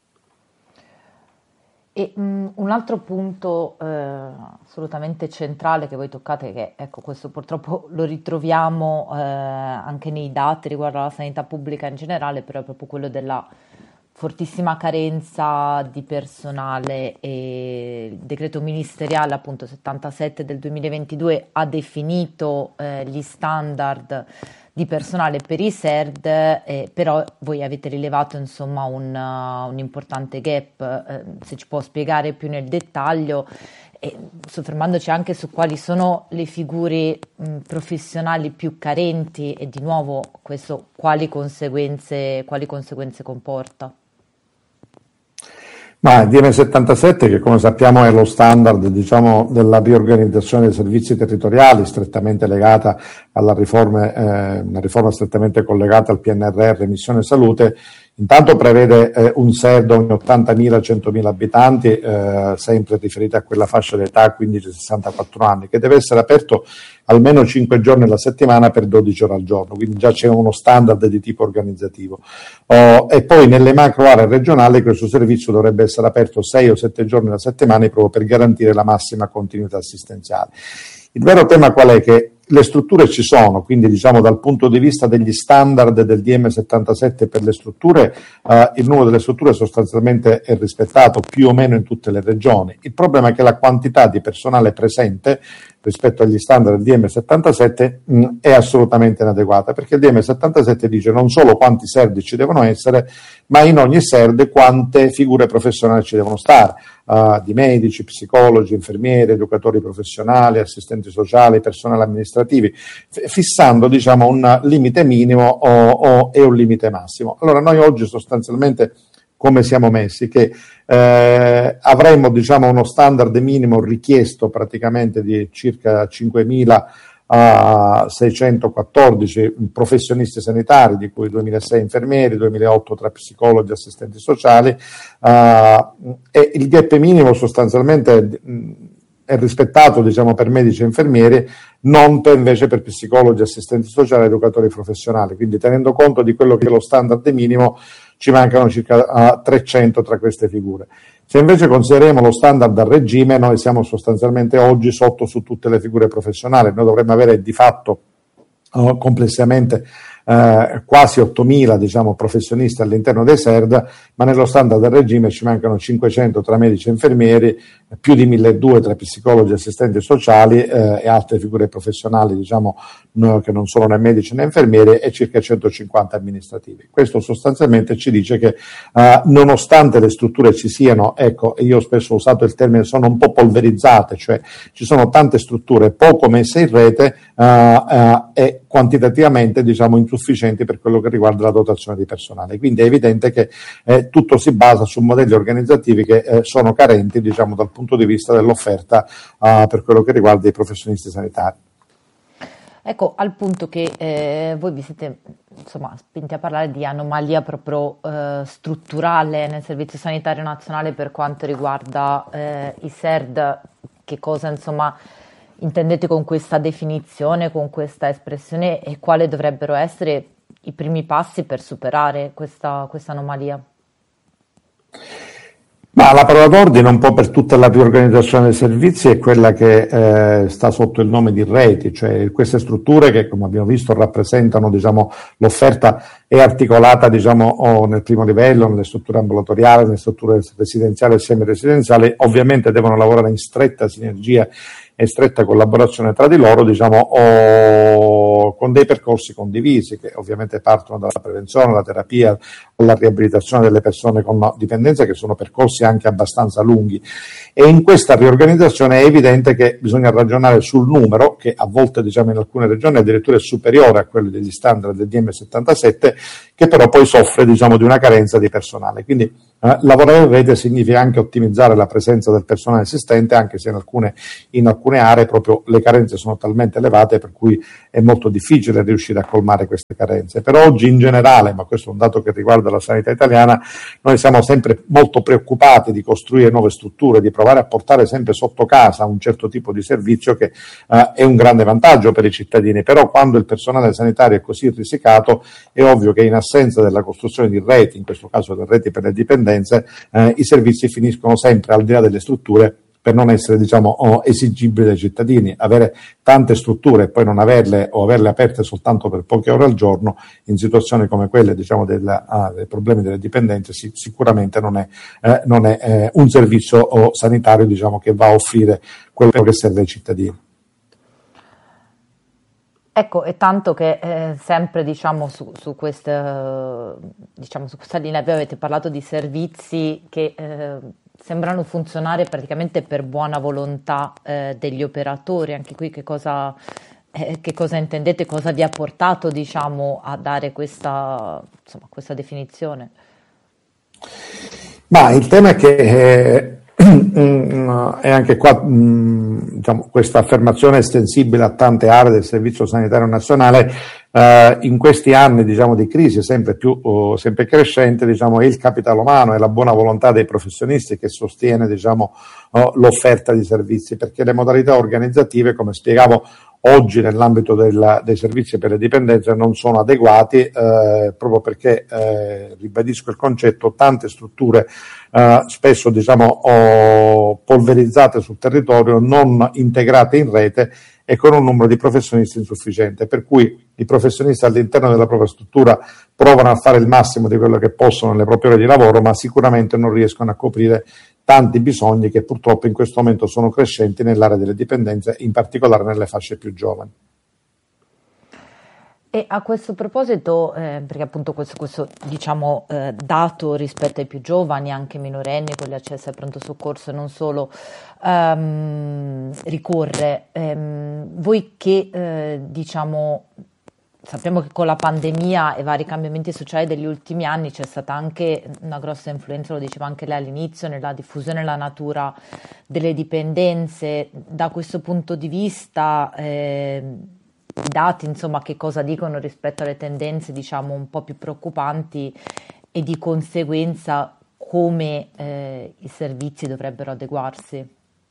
E mh, un altro punto eh, assolutamente centrale che voi toccate, che ecco questo purtroppo lo ritroviamo eh, anche nei dati riguardo alla sanità pubblica in generale, però è proprio quello della fortissima carenza di personale, e il decreto ministeriale appunto settantasette del duemilaventidue ha definito eh, gli standard di personale per i S E R D, eh, però voi avete rilevato insomma un, uh, un importante gap, eh, se ci può spiegare più nel dettaglio, eh, soffermandoci anche su quali sono le figure mh, professionali più carenti e di nuovo questo quali conseguenze, quali conseguenze comporta. Ma il D M settantasette, che come sappiamo è lo standard diciamo della riorganizzazione dei servizi territoriali, strettamente legata alla riforma, eh, una riforma strettamente collegata al P N R R Missione Salute, intanto prevede eh, un S E R D ogni ottantamila centomila abitanti, eh, sempre riferita a quella fascia d'età quindici sessantaquattro anni, che deve essere aperto almeno cinque giorni alla settimana per dodici ore al giorno, quindi già c'è uno standard di tipo organizzativo. Oh, e poi nelle macro aree regionali questo servizio dovrebbe essere aperto sei o sette giorni alla settimana proprio per garantire la massima continuità assistenziale. Il vero tema qual è? Che le strutture ci sono, quindi diciamo dal punto di vista degli standard del D M settantasette per le strutture, eh, il numero delle strutture sostanzialmente è rispettato più o meno in tutte le regioni. Il problema è che la quantità di personale presente rispetto agli standard del D M settantasette mh, è assolutamente inadeguata, perché il D M settantasette dice non solo quanti S E R D ci devono essere, ma in ogni S E R D quante figure professionali ci devono stare, uh, di medici, psicologi, infermieri, educatori professionali, assistenti sociali, personale amministrativi, f- fissando diciamo un limite minimo o, o, e un limite massimo. Allora noi oggi sostanzialmente come siamo messi, che eh, avremmo diciamo uno standard minimo richiesto praticamente di circa cinquemila a seicentoquattordici professionisti sanitari, di cui duemilasei infermieri, duemilaotto tra psicologi e assistenti sociali, eh, e il gap minimo sostanzialmente è rispettato diciamo per medici e infermieri, non per, invece per psicologi, assistenti sociali e educatori professionali, quindi tenendo conto di quello che è lo standard minimo ci mancano circa uh, trecento tra queste figure. Se invece consideriamo lo standard a regime, noi siamo sostanzialmente oggi sotto su tutte le figure professionali, noi dovremmo avere di fatto uh, complessivamente eh, quasi ottomila diciamo, professionisti all'interno dei S E R D, ma nello standard del regime ci mancano cinquecento tra medici e infermieri, più di milleduecento tra psicologi, assistenti sociali eh, e altre figure professionali diciamo no, che non sono né medici né infermieri, e circa centocinquanta amministrativi. Questo sostanzialmente ci dice che eh, nonostante le strutture ci siano, ecco, io spesso ho usato il termine, sono un po' polverizzate, cioè ci sono tante strutture poco messe in rete eh, eh, e quantitativamente diciamo insufficienti per quello che riguarda la dotazione di personale. Quindi è evidente che eh, tutto si basa su modelli organizzativi che eh, sono carenti diciamo dal punto di vista dell'offerta eh, per quello che riguarda i professionisti sanitari. Ecco, al punto che eh, voi vi siete insomma spinti a parlare di anomalia proprio eh, strutturale nel Servizio Sanitario Nazionale per quanto riguarda eh, i S E R D, che cosa insomma intendete con questa definizione, con questa espressione, e quali dovrebbero essere i primi passi per superare questa, questa anomalia? Ma la parola d'ordine un po' per tutta la riorganizzazione dei servizi è quella che eh, sta sotto il nome di reti, cioè queste strutture che come abbiamo visto rappresentano diciamo, l'offerta è articolata diciamo, o nel primo livello, nelle strutture ambulatoriali, nelle strutture residenziali e semiresidenziali, ovviamente devono lavorare in stretta sinergia e stretta collaborazione tra di loro, diciamo, o oh, con dei percorsi condivisi che ovviamente partono dalla prevenzione, alla terapia, alla riabilitazione delle persone con dipendenza, che sono percorsi anche abbastanza lunghi. E in questa riorganizzazione è evidente che bisogna ragionare sul numero, che a volte diciamo in alcune regioni addirittura è superiore a quello degli standard del D M settantasette, che però poi soffre diciamo di una carenza di personale. Quindi eh, lavorare in rete significa anche ottimizzare la presenza del personale esistente, anche se in alcune, in alcune aree proprio le carenze sono talmente elevate per cui è molto difficile riuscire a colmare queste carenze. Però oggi in generale, ma questo è un dato che riguarda la sanità italiana, noi siamo sempre molto preoccupati di costruire nuove strutture, di provare a portare sempre sotto casa un certo tipo di servizio che eh, è un grande vantaggio per i cittadini. Però quando il personale sanitario è così risicato è ovvio che in assenza della costruzione di reti, in questo caso le reti per le dipendenze, eh, i servizi finiscono sempre al di là delle strutture per non essere diciamo esigibili dai cittadini. Avere tante strutture e poi non averle o averle aperte soltanto per poche ore al giorno in situazioni come quelle diciamo della, ah, dei problemi delle dipendenze sì, sicuramente non è, eh, non è eh, un servizio oh, sanitario diciamo che va a offrire quello che serve ai cittadini. Ecco, e tanto che eh, sempre diciamo su, su, questa, diciamo su questa linea voi avete parlato di servizi che eh, sembrano funzionare praticamente per buona volontà eh, degli operatori. Anche qui che cosa, eh, che cosa intendete, cosa vi ha portato diciamo a dare questa, insomma, questa definizione? Ma il tema è che eh, è anche qua diciamo, questa affermazione estensibile a tante aree del Servizio Sanitario Nazionale. Uh, in questi anni diciamo di crisi sempre più uh, sempre crescente diciamo è il capitale umano e la buona volontà dei professionisti che sostiene diciamo uh, l'offerta di servizi, perché le modalità organizzative, come spiegavo oggi nell'ambito della, dei servizi per le dipendenze, non sono adeguati eh, proprio perché eh, ribadisco il concetto, tante strutture eh, spesso diciamo oh, polverizzate sul territorio, non integrate in rete e con un numero di professionisti insufficiente, per cui i professionisti all'interno della propria struttura provano a fare il massimo di quello che possono nelle proprie ore di lavoro, ma sicuramente non riescono a coprire tanti bisogni che purtroppo in questo momento sono crescenti nell'area delle dipendenze, in particolare nelle fasce più giovani. E a questo proposito, eh, perché appunto questo, questo diciamo, eh, dato rispetto ai più giovani, anche minorenni, con gli accessi al pronto soccorso e non solo, ehm, ricorre, ehm, voi che eh, diciamo, sappiamo che con la pandemia e vari cambiamenti sociali degli ultimi anni c'è stata anche una grossa influenza, lo diceva anche lei all'inizio, nella diffusione e nella natura delle dipendenze. Da questo punto di vista, eh, i dati, insomma, che cosa dicono rispetto alle tendenze, diciamo, un po' più preoccupanti e di conseguenza come eh, i servizi dovrebbero adeguarsi?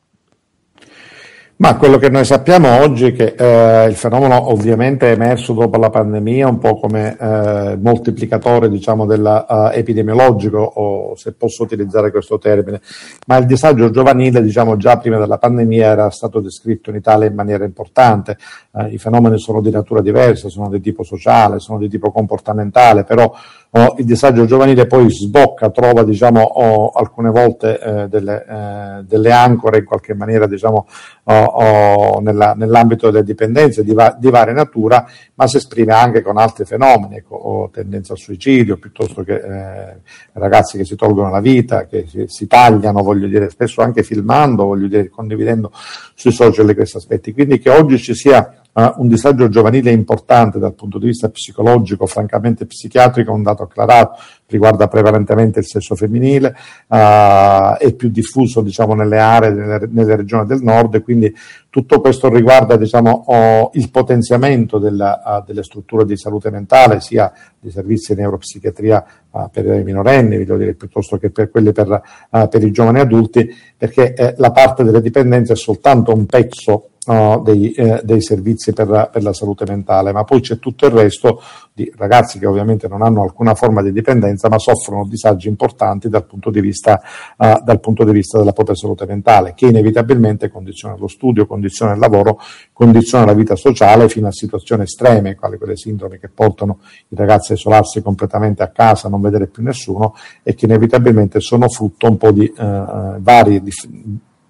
Ma quello che noi sappiamo oggi è che eh, il fenomeno ovviamente è emerso dopo la pandemia un po' come eh, moltiplicatore diciamo della, uh, epidemiologico, o se posso utilizzare questo termine, ma il disagio giovanile diciamo già prima della pandemia era stato descritto in Italia in maniera importante. Eh, i fenomeni sono di natura diversa, sono di tipo sociale, sono di tipo comportamentale, però oh, il disagio giovanile poi sbocca, trova diciamo oh, alcune volte eh, delle, eh, delle ancore in qualche maniera diciamo oh, o nella, nell'ambito delle dipendenze di, va, di varia natura, ma si esprime anche con altri fenomeni, ecco, o tendenza al suicidio, piuttosto che eh, ragazzi che si tolgono la vita, che si, si tagliano, voglio dire, spesso anche filmando, voglio dire, condividendo sui social questi aspetti. Quindi che oggi ci sia Uh, un disagio giovanile importante dal punto di vista psicologico, francamente psichiatrico, è un dato acclarato, riguarda prevalentemente il sesso femminile, uh, è più diffuso diciamo nelle aree, nelle, nelle regioni del nord, e quindi tutto questo riguarda diciamo oh, il potenziamento della, uh, delle strutture di salute mentale, sia di servizi di neuropsichiatria uh, per i minorenni, voglio dire, piuttosto che per quelli per, uh, per i giovani adulti, perché eh, la parte delle dipendenze è soltanto un pezzo No, dei, eh, dei servizi per la, per la salute mentale, ma poi c'è tutto il resto di ragazzi che ovviamente non hanno alcuna forma di dipendenza ma soffrono disagi importanti dal punto di vista, uh, dal punto di vista della propria salute mentale, che inevitabilmente condiziona lo studio, condiziona il lavoro, condiziona la vita sociale fino a situazioni estreme, quali quelle sindromi che portano i ragazzi a isolarsi completamente a casa, a non vedere più nessuno, e che inevitabilmente sono frutto un po' di uh, vari di,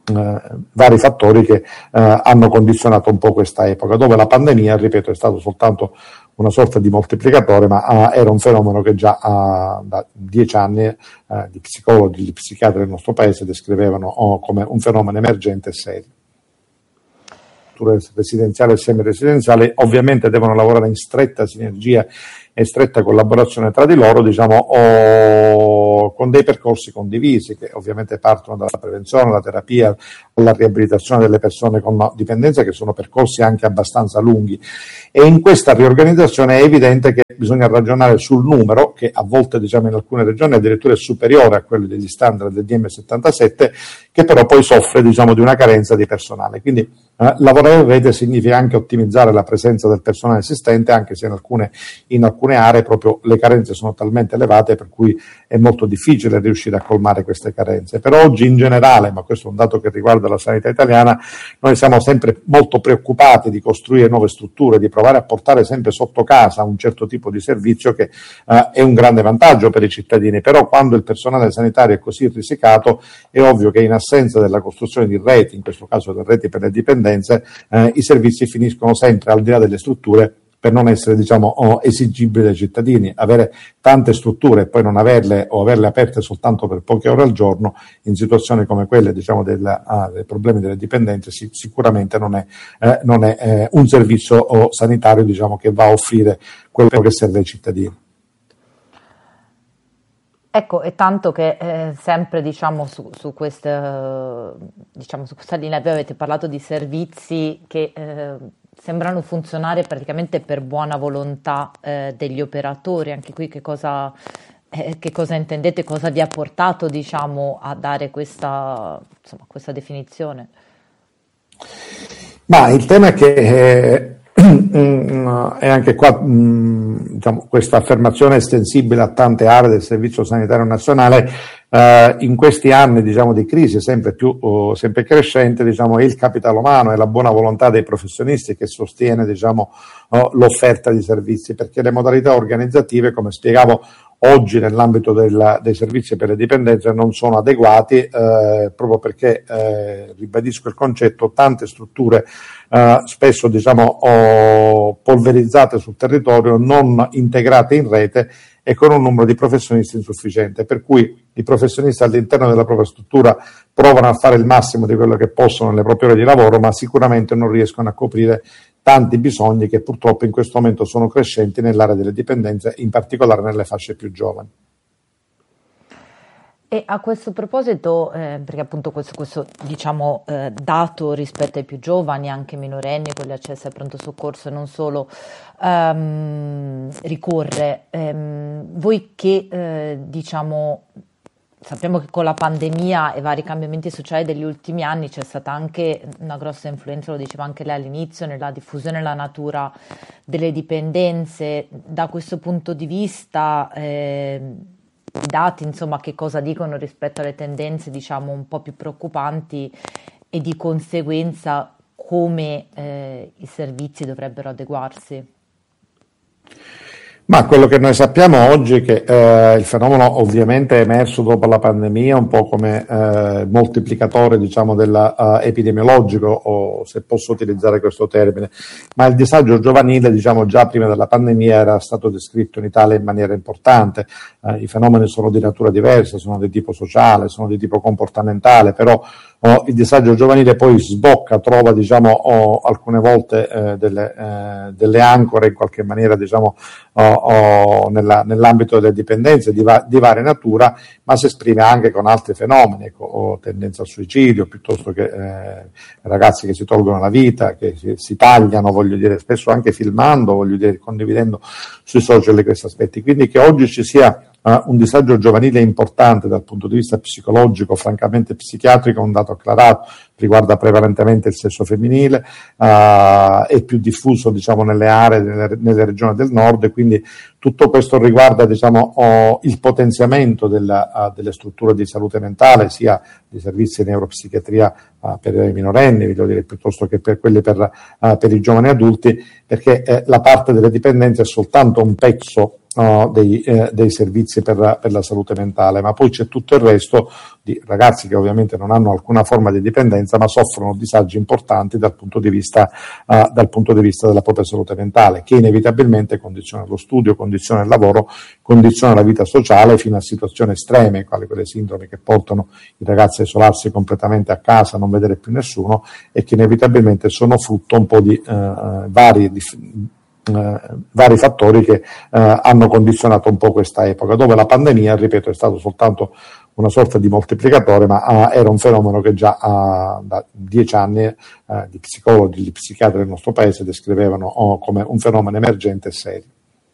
eh, vari fattori che eh, hanno condizionato un po' questa epoca, dove la pandemia, ripeto, è stato soltanto una sorta di moltiplicatore, ma uh, era un fenomeno che già uh, da dieci anni uh, gli psicologi, gli psichiatri del nostro paese descrivevano oh, come un fenomeno emergente e serio. Residenziali e semi-residenziali ovviamente devono lavorare in stretta sinergia e stretta collaborazione tra di loro, diciamo, o con dei percorsi condivisi che ovviamente partono dalla prevenzione, dalla terapia, alla riabilitazione delle persone con dipendenza, che sono percorsi anche abbastanza lunghi. E in questa riorganizzazione è evidente che bisogna ragionare sul numero, che a volte, diciamo, in alcune regioni addirittura è superiore a quello degli standard del D M settantasette, che però poi soffre, diciamo, di una carenza di personale. Quindi eh, lavorare in rete significa anche ottimizzare la presenza del personale esistente, anche se in alcune, in alcune aree proprio le carenze sono talmente elevate per cui è molto difficile riuscire a colmare queste carenze. Per oggi in generale, ma questo è un dato che riguarda la sanità italiana, noi siamo sempre molto preoccupati di costruire nuove strutture, di provare a portare sempre sotto casa un certo tipo di servizio che eh, è un grande vantaggio per i cittadini, però quando il personale sanitario è così risicato è ovvio che in assenza della costruzione di reti, in questo caso delle reti per le dipendenze, eh, i servizi finiscono sempre al di là delle strutture per non essere, diciamo, oh, esigibili dai cittadini. Avere tante strutture e poi non averle o averle aperte soltanto per poche ore al giorno in situazioni come quelle, diciamo, del, ah, dei problemi delle dipendenze sì, sicuramente non è, eh, non è eh, un servizio oh, sanitario, diciamo, che va a offrire quello che serve ai cittadini. Ecco, e tanto che eh, sempre diciamo su, su, questa, diciamo su questa linea voi avete parlato di servizi che eh, sembrano funzionare praticamente per buona volontà eh, degli operatori. Anche qui che cosa, eh, che cosa intendete, cosa vi ha portato, diciamo, a dare questa, insomma, questa definizione? Ma il tema è che eh, è anche qua, diciamo, questa affermazione estensibile a tante aree del Servizio Sanitario Nazionale. Uh, in questi anni, diciamo, di crisi sempre più uh, sempre crescente, diciamo, è il capitale umano e la buona volontà dei professionisti che sostiene, diciamo, uh, l'offerta di servizi, perché le modalità organizzative, come spiegavo oggi nell'ambito del, dei servizi per le dipendenze, non sono adeguati, eh, proprio perché, eh, ribadisco il concetto, tante strutture eh, spesso, diciamo, oh, polverizzate sul territorio, non integrate in rete e con un numero di professionisti insufficiente, per cui i professionisti all'interno della propria struttura provano a fare il massimo di quello che possono nelle proprie ore di lavoro, ma sicuramente non riescono a coprire tanti bisogni che purtroppo in questo momento sono crescenti nell'area delle dipendenze, in particolare nelle fasce più giovani. E a questo proposito, eh, perché appunto questo, questo diciamo, eh, dato rispetto ai più giovani, anche minorenni, con gli accessi al pronto soccorso e non solo, ehm, ricorre, ehm, voi che eh, diciamo, sappiamo che con la pandemia e vari cambiamenti sociali degli ultimi anni c'è stata anche una grossa influenza, lo diceva anche lei all'inizio, nella diffusione nella natura delle dipendenze. Da questo punto di vista, eh, i dati, insomma, che cosa dicono rispetto alle tendenze, diciamo, un po' più preoccupanti, e di conseguenza come eh, i servizi dovrebbero adeguarsi? Ma quello che noi sappiamo oggi è che eh, il fenomeno ovviamente è emerso dopo la pandemia un po' come eh, moltiplicatore, diciamo, della, uh, epidemiologico, o se posso utilizzare questo termine, ma il disagio giovanile, diciamo, già prima della pandemia era stato descritto in Italia in maniera importante. Eh, i fenomeni sono di natura diversa, sono di tipo sociale, sono di tipo comportamentale, però oh, il disagio giovanile poi sbocca, trova, diciamo, oh, alcune volte eh, delle, eh, delle ancore in qualche maniera, diciamo, oh, o nella, nell'ambito delle dipendenze di, va, di varia natura, ma si esprime anche con altri fenomeni, ecco, o tendenza al suicidio, piuttosto che eh, ragazzi che si tolgono la vita, che si, si tagliano, voglio dire, spesso anche filmando, voglio dire, condividendo sui social questi aspetti. Quindi che oggi ci sia Uh, un disagio giovanile importante dal punto di vista psicologico, francamente psichiatrico, è un dato acclarato, riguarda prevalentemente il sesso femminile, uh, è più diffuso, diciamo, nelle aree, nelle, nelle regioni del nord, e quindi tutto questo riguarda, diciamo, oh, il potenziamento della, uh, delle strutture di salute mentale, sia di servizi di neuropsichiatria uh, per i minorenni, voglio dire, piuttosto che per quelli per, uh, per i giovani adulti, perché eh, la parte delle dipendenze è soltanto un pezzo uh, dei, eh, dei servizi per, per la salute mentale, ma poi c'è tutto il resto di ragazzi che ovviamente non hanno alcuna forma di dipendenza ma soffrono disagi importanti dal punto di vista, uh, dal punto di vista della propria salute mentale, che inevitabilmente condiziona lo studio, condiziona il lavoro, condiziona la vita sociale fino a situazioni estreme, quali quelle sindromi che portano i ragazzi a isolarsi completamente a casa, non vedere più nessuno, e che inevitabilmente sono frutto un po' di uh, vari di, Uh, vari fattori che uh, hanno condizionato un po' questa epoca, dove la pandemia, ripeto, è stato soltanto una sorta di moltiplicatore, ma uh, era un fenomeno che già uh, da dieci anni uh, gli psicologi, gli psichiatri del nostro paese descrivevano oh, come un fenomeno emergente e serio.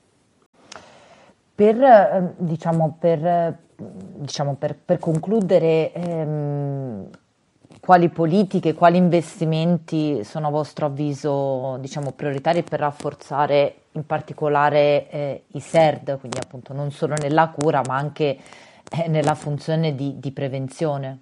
Per, diciamo, per, diciamo, per, per concludere, ehm, quali politiche, quali investimenti sono a vostro avviso, diciamo, prioritari per rafforzare in particolare eh, i S E R D, quindi appunto non solo nella cura ma anche eh, nella funzione di, di prevenzione?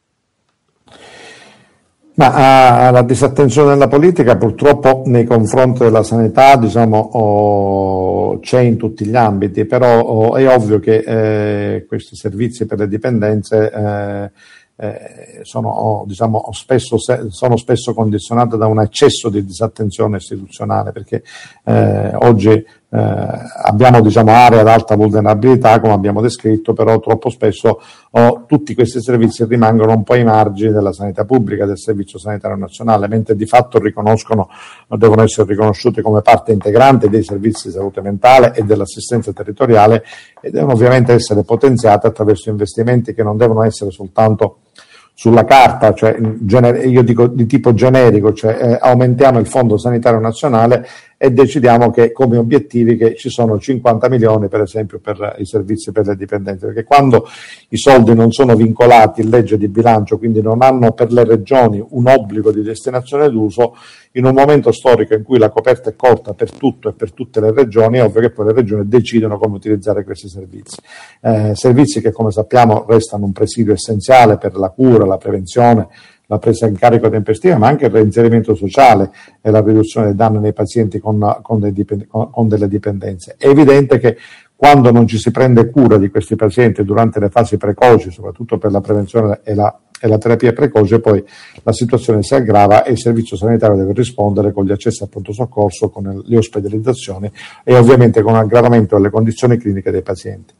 Ma uh, la disattenzione della politica purtroppo nei confronti della sanità, diciamo, oh, c'è in tutti gli ambiti, però oh, è ovvio che eh, questi servizi per le dipendenze eh, Eh, sono, diciamo, spesso, sono spesso condizionate da un eccesso di disattenzione istituzionale, perché eh, oggi eh, abbiamo, diciamo, aree ad alta vulnerabilità, come abbiamo descritto, però troppo spesso oh, tutti questi servizi rimangono un po' ai margini della sanità pubblica, del Servizio Sanitario Nazionale, mentre di fatto riconoscono, devono essere riconosciuti come parte integrante dei servizi di salute mentale e dell'assistenza territoriale, e devono ovviamente essere potenziate attraverso investimenti che non devono essere soltanto sulla carta, cioè io dico di tipo generico, cioè eh, aumentiamo il Fondo Sanitario Nazionale e decidiamo che come obiettivi che ci sono cinquanta milioni per esempio per i servizi per le dipendenze, perché quando i soldi non sono vincolati in legge di bilancio, quindi non hanno per le regioni un obbligo di destinazione d'uso, in un momento storico in cui la coperta è corta per tutto e per tutte le regioni, è ovvio che poi le regioni decidono come utilizzare questi servizi. Eh, servizi che, come sappiamo, restano un presidio essenziale per la cura, la prevenzione, la presa in carico tempestiva, ma anche il reinserimento sociale e la riduzione dei danni nei pazienti con, con, dei dipend- con delle dipendenze. È evidente che quando non ci si prende cura di questi pazienti durante le fasi precoci, soprattutto per la prevenzione e la, e la terapia precoce, poi la situazione si aggrava e il servizio sanitario deve rispondere con gli accessi al pronto soccorso, con le ospedalizzazioni e ovviamente con l'aggravamento delle condizioni cliniche dei pazienti.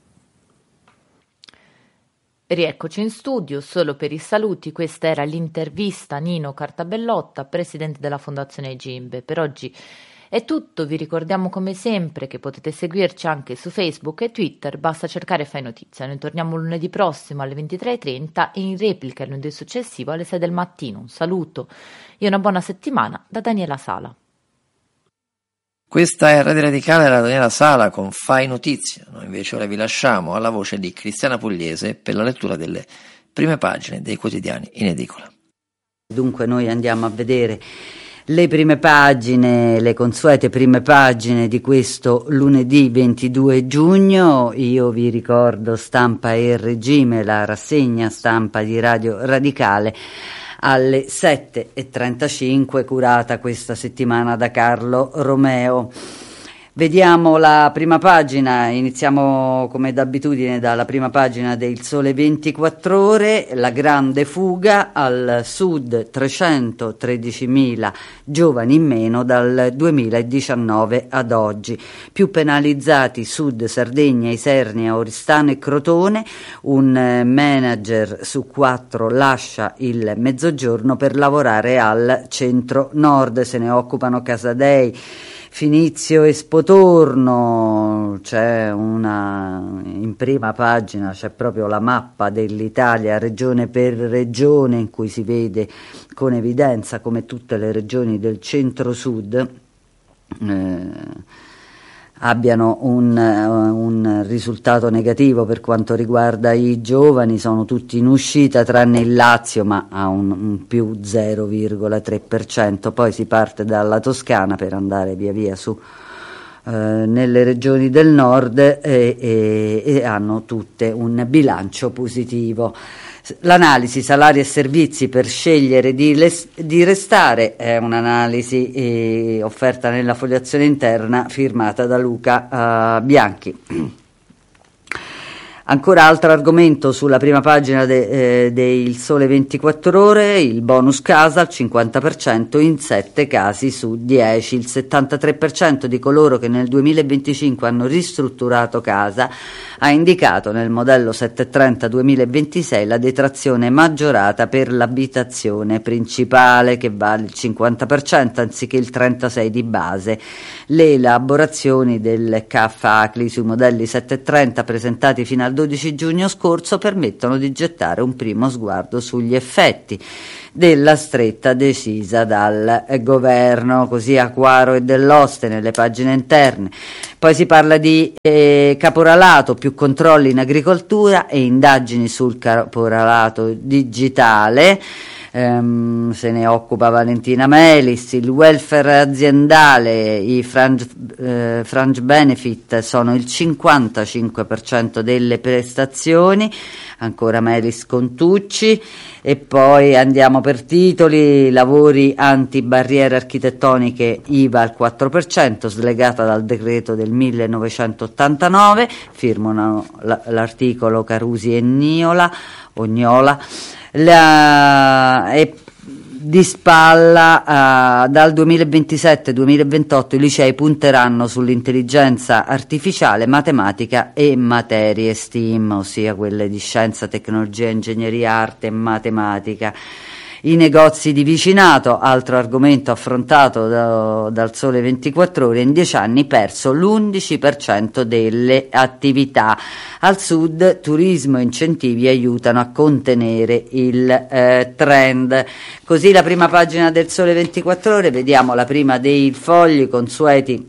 Rieccoci in studio, solo per i saluti, questa era l'intervista a Nino Cartabellotta, presidente della Fondazione Gimbe. Per oggi è tutto, vi ricordiamo come sempre che potete seguirci anche su Facebook e Twitter, basta cercare Fai Notizia. Noi torniamo lunedì prossimo alle ventitré e trenta e in replica il lunedì successivo alle sei del mattino. Un saluto e una buona settimana da Daniela Sala. Questa è Radio Radicale, la Daniela Sala con Fai Notizia. Noi invece ora vi lasciamo alla voce di Cristiana Pugliese per la lettura delle prime pagine dei quotidiani in edicola. Dunque noi andiamo a vedere le prime pagine, le consuete prime pagine di questo lunedì ventidue giugno. Io vi ricordo Stampa e Regime, la rassegna stampa di Radio Radicale alle sette e trentacinque, curata questa settimana da Carlo Romeo. Vediamo la prima pagina, iniziamo come d'abitudine dalla prima pagina del Sole ventiquattro Ore, la grande fuga al sud, trecentotredicimila giovani in meno dal duemiladiciannove ad oggi, più penalizzati Sud, Sardegna, Isernia, Oristano e Crotone, un manager su quattro lascia il mezzogiorno per lavorare al centro-nord, se ne occupano Casadei, Finizio e Spotorno. C'è una, in prima pagina c'è proprio la mappa dell'Italia regione per regione, in cui si vede con evidenza come tutte le regioni del centro-sud eh, abbiano un, un risultato negativo per quanto riguarda i giovani. Sono tutti in uscita tranne il Lazio, ma ha un, un più zero virgola tre per cento. Poi si parte dalla Toscana per andare via via su eh, nelle regioni del nord e, e, e hanno tutte un bilancio positivo. L'analisi salari e servizi per scegliere di, les- di restare è un'analisi eh, offerta nella fogliazione interna firmata da Luca uh, Bianchi. Ancora altro argomento sulla prima pagina de, eh, del Sole ventiquattro Ore, il bonus casa al cinquanta per cento in sette casi su dieci. Il settantatré per cento di coloro che nel duemilaventicinque hanno ristrutturato casa ha indicato nel modello settecentotrenta duemilaventisei la detrazione maggiorata per l'abitazione principale, che vale il cinquanta per cento anziché il trentasei per cento di base. Le elaborazioni del C A F A C L I sui modelli settecentotrenta presentati fino al dodici giugno scorso permettono di gettare un primo sguardo sugli effetti della stretta decisa dal governo, così a Quaro e Dell'Oste nelle pagine interne. Poi si parla di eh, caporalato, più controlli in agricoltura e indagini sul caporalato digitale. Um, se ne occupa Valentina Melis. Il welfare aziendale, i frange, eh, frange benefit sono il cinquantacinque per cento delle prestazioni, ancora Melis Contucci. E poi andiamo per titoli: lavori anti-barriere architettoniche, I V A al quattro per cento, slegata dal decreto del millenovecentottantanove, firmano la, l'articolo Carusi e Niola, Ognola. La, e di spalla uh, dal duemilaventisette duemilaventotto i licei punteranno sull'intelligenza artificiale, matematica e materie STEAM, ossia quelle di scienza, tecnologia, ingegneria, arte e matematica. I negozi di vicinato, altro argomento affrontato da, dal Sole ventiquattro Ore, in dieci anni perso l'undici per cento delle attività. Al sud turismo e incentivi aiutano a contenere il eh, trend. Così la prima pagina del Sole ventiquattro Ore, vediamo la prima dei fogli consueti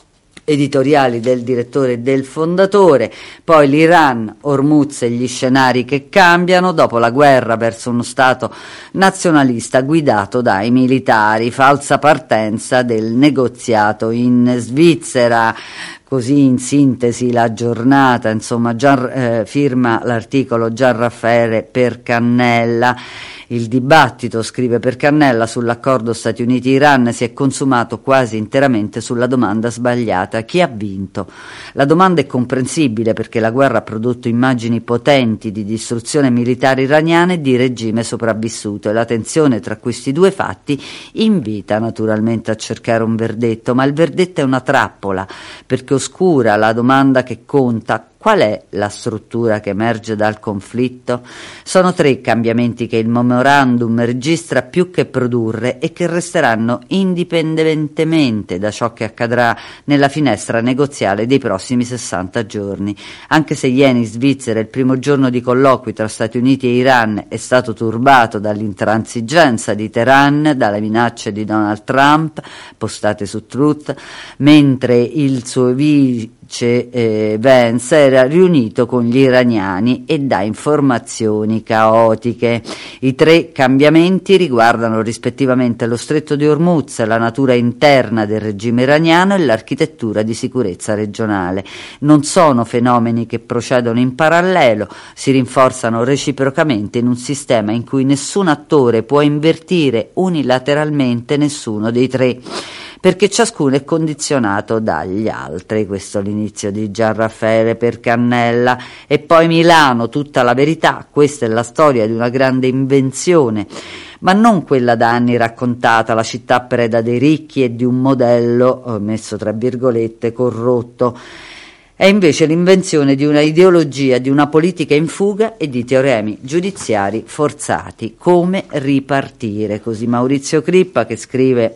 editoriali del direttore e del fondatore. Poi l'Iran, Hormuz e gli scenari che cambiano dopo la guerra verso uno stato nazionalista guidato dai militari, falsa partenza del negoziato in Svizzera. Così in sintesi la giornata, insomma, Gian, eh, firma l'articolo Gian Raffaele Percannella. Il dibattito, scrive Percannella, sull'accordo Stati Uniti-Iran si è consumato quasi interamente sulla domanda sbagliata: chi ha vinto? La domanda è comprensibile perché la guerra ha prodotto immagini potenti di distruzione militare iraniana e di regime sopravvissuto, e la tensione tra questi due fatti invita naturalmente a cercare un verdetto, ma il verdetto è una trappola perché oscura la domanda che conta: qual è la struttura che emerge dal conflitto? Sono tre i cambiamenti che il memorandum registra più che produrre e che resteranno indipendentemente da ciò che accadrà nella finestra negoziale dei prossimi sessanta giorni. Anche se ieri in Svizzera il primo giorno di colloqui tra Stati Uniti e Iran è stato turbato dall'intransigenza di Teheran, dalle minacce di Donald Trump postate su Truth, mentre il suo vice Eh, Vance era riunito con gli iraniani e dà informazioni caotiche. I tre cambiamenti riguardano rispettivamente lo stretto di Hormuz, la natura interna del regime iraniano e l'architettura di sicurezza regionale. Non sono fenomeni che procedono in parallelo, si rinforzano reciprocamente in un sistema in cui nessun attore può invertire unilateralmente nessuno dei tre, perché ciascuno è condizionato dagli altri. Questo è l'inizio di Gian Raffaele Percannella. E poi Milano, tutta la verità. Questa è la storia di una grande invenzione, ma non quella da anni raccontata, la città preda dei ricchi e di un modello, ho messo tra virgolette, corrotto. È invece l'invenzione di una ideologia, di una politica in fuga e di teoremi giudiziari forzati. Come ripartire? Così Maurizio Crippa, che scrive: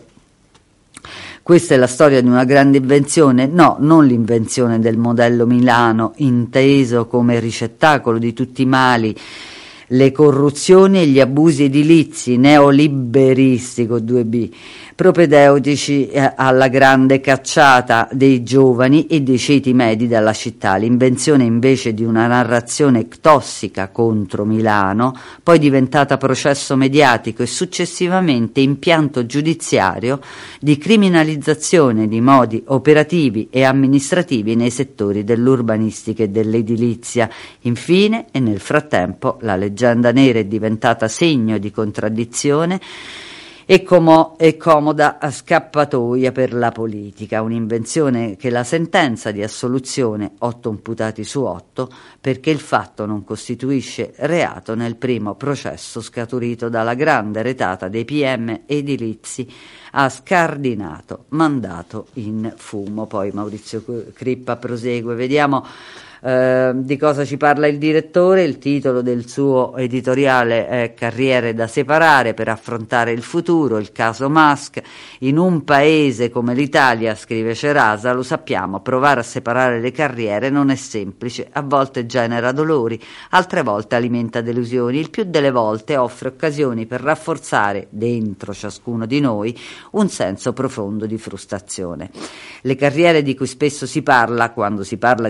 questa è la storia di una grande invenzione? No, non l'invenzione del modello Milano, inteso come ricettacolo di tutti i mali, le corruzioni e gli abusi edilizi neoliberisti con due B, propedeutici eh, alla grande cacciata dei giovani e dei ceti medi dalla città. L'invenzione invece di una narrazione tossica contro Milano, poi diventata processo mediatico e successivamente impianto giudiziario di criminalizzazione di modi operativi e amministrativi nei settori dell'urbanistica e dell'edilizia. Infine, e nel frattempo, la leggenda nera è diventata segno di contraddizione e, como- e comoda scappatoia per la politica, un'invenzione che la sentenza di assoluzione, otto imputati su otto, perché il fatto non costituisce reato nel primo processo scaturito dalla grande retata dei P M edilizi, ha scardinato, mandato in fumo. Poi Maurizio Crippa prosegue, vediamo Uh, di cosa ci parla il direttore. Il titolo del suo editoriale è Carriere da separare per affrontare il futuro, il caso Musk. In un paese come l'Italia, scrive Cerasa, lo sappiamo, provare a separare le carriere non è semplice, a volte genera dolori, altre volte alimenta delusioni, il più delle volte offre occasioni per rafforzare dentro ciascuno di noi un senso profondo di frustrazione. Le carriere di cui spesso si parla quando si parla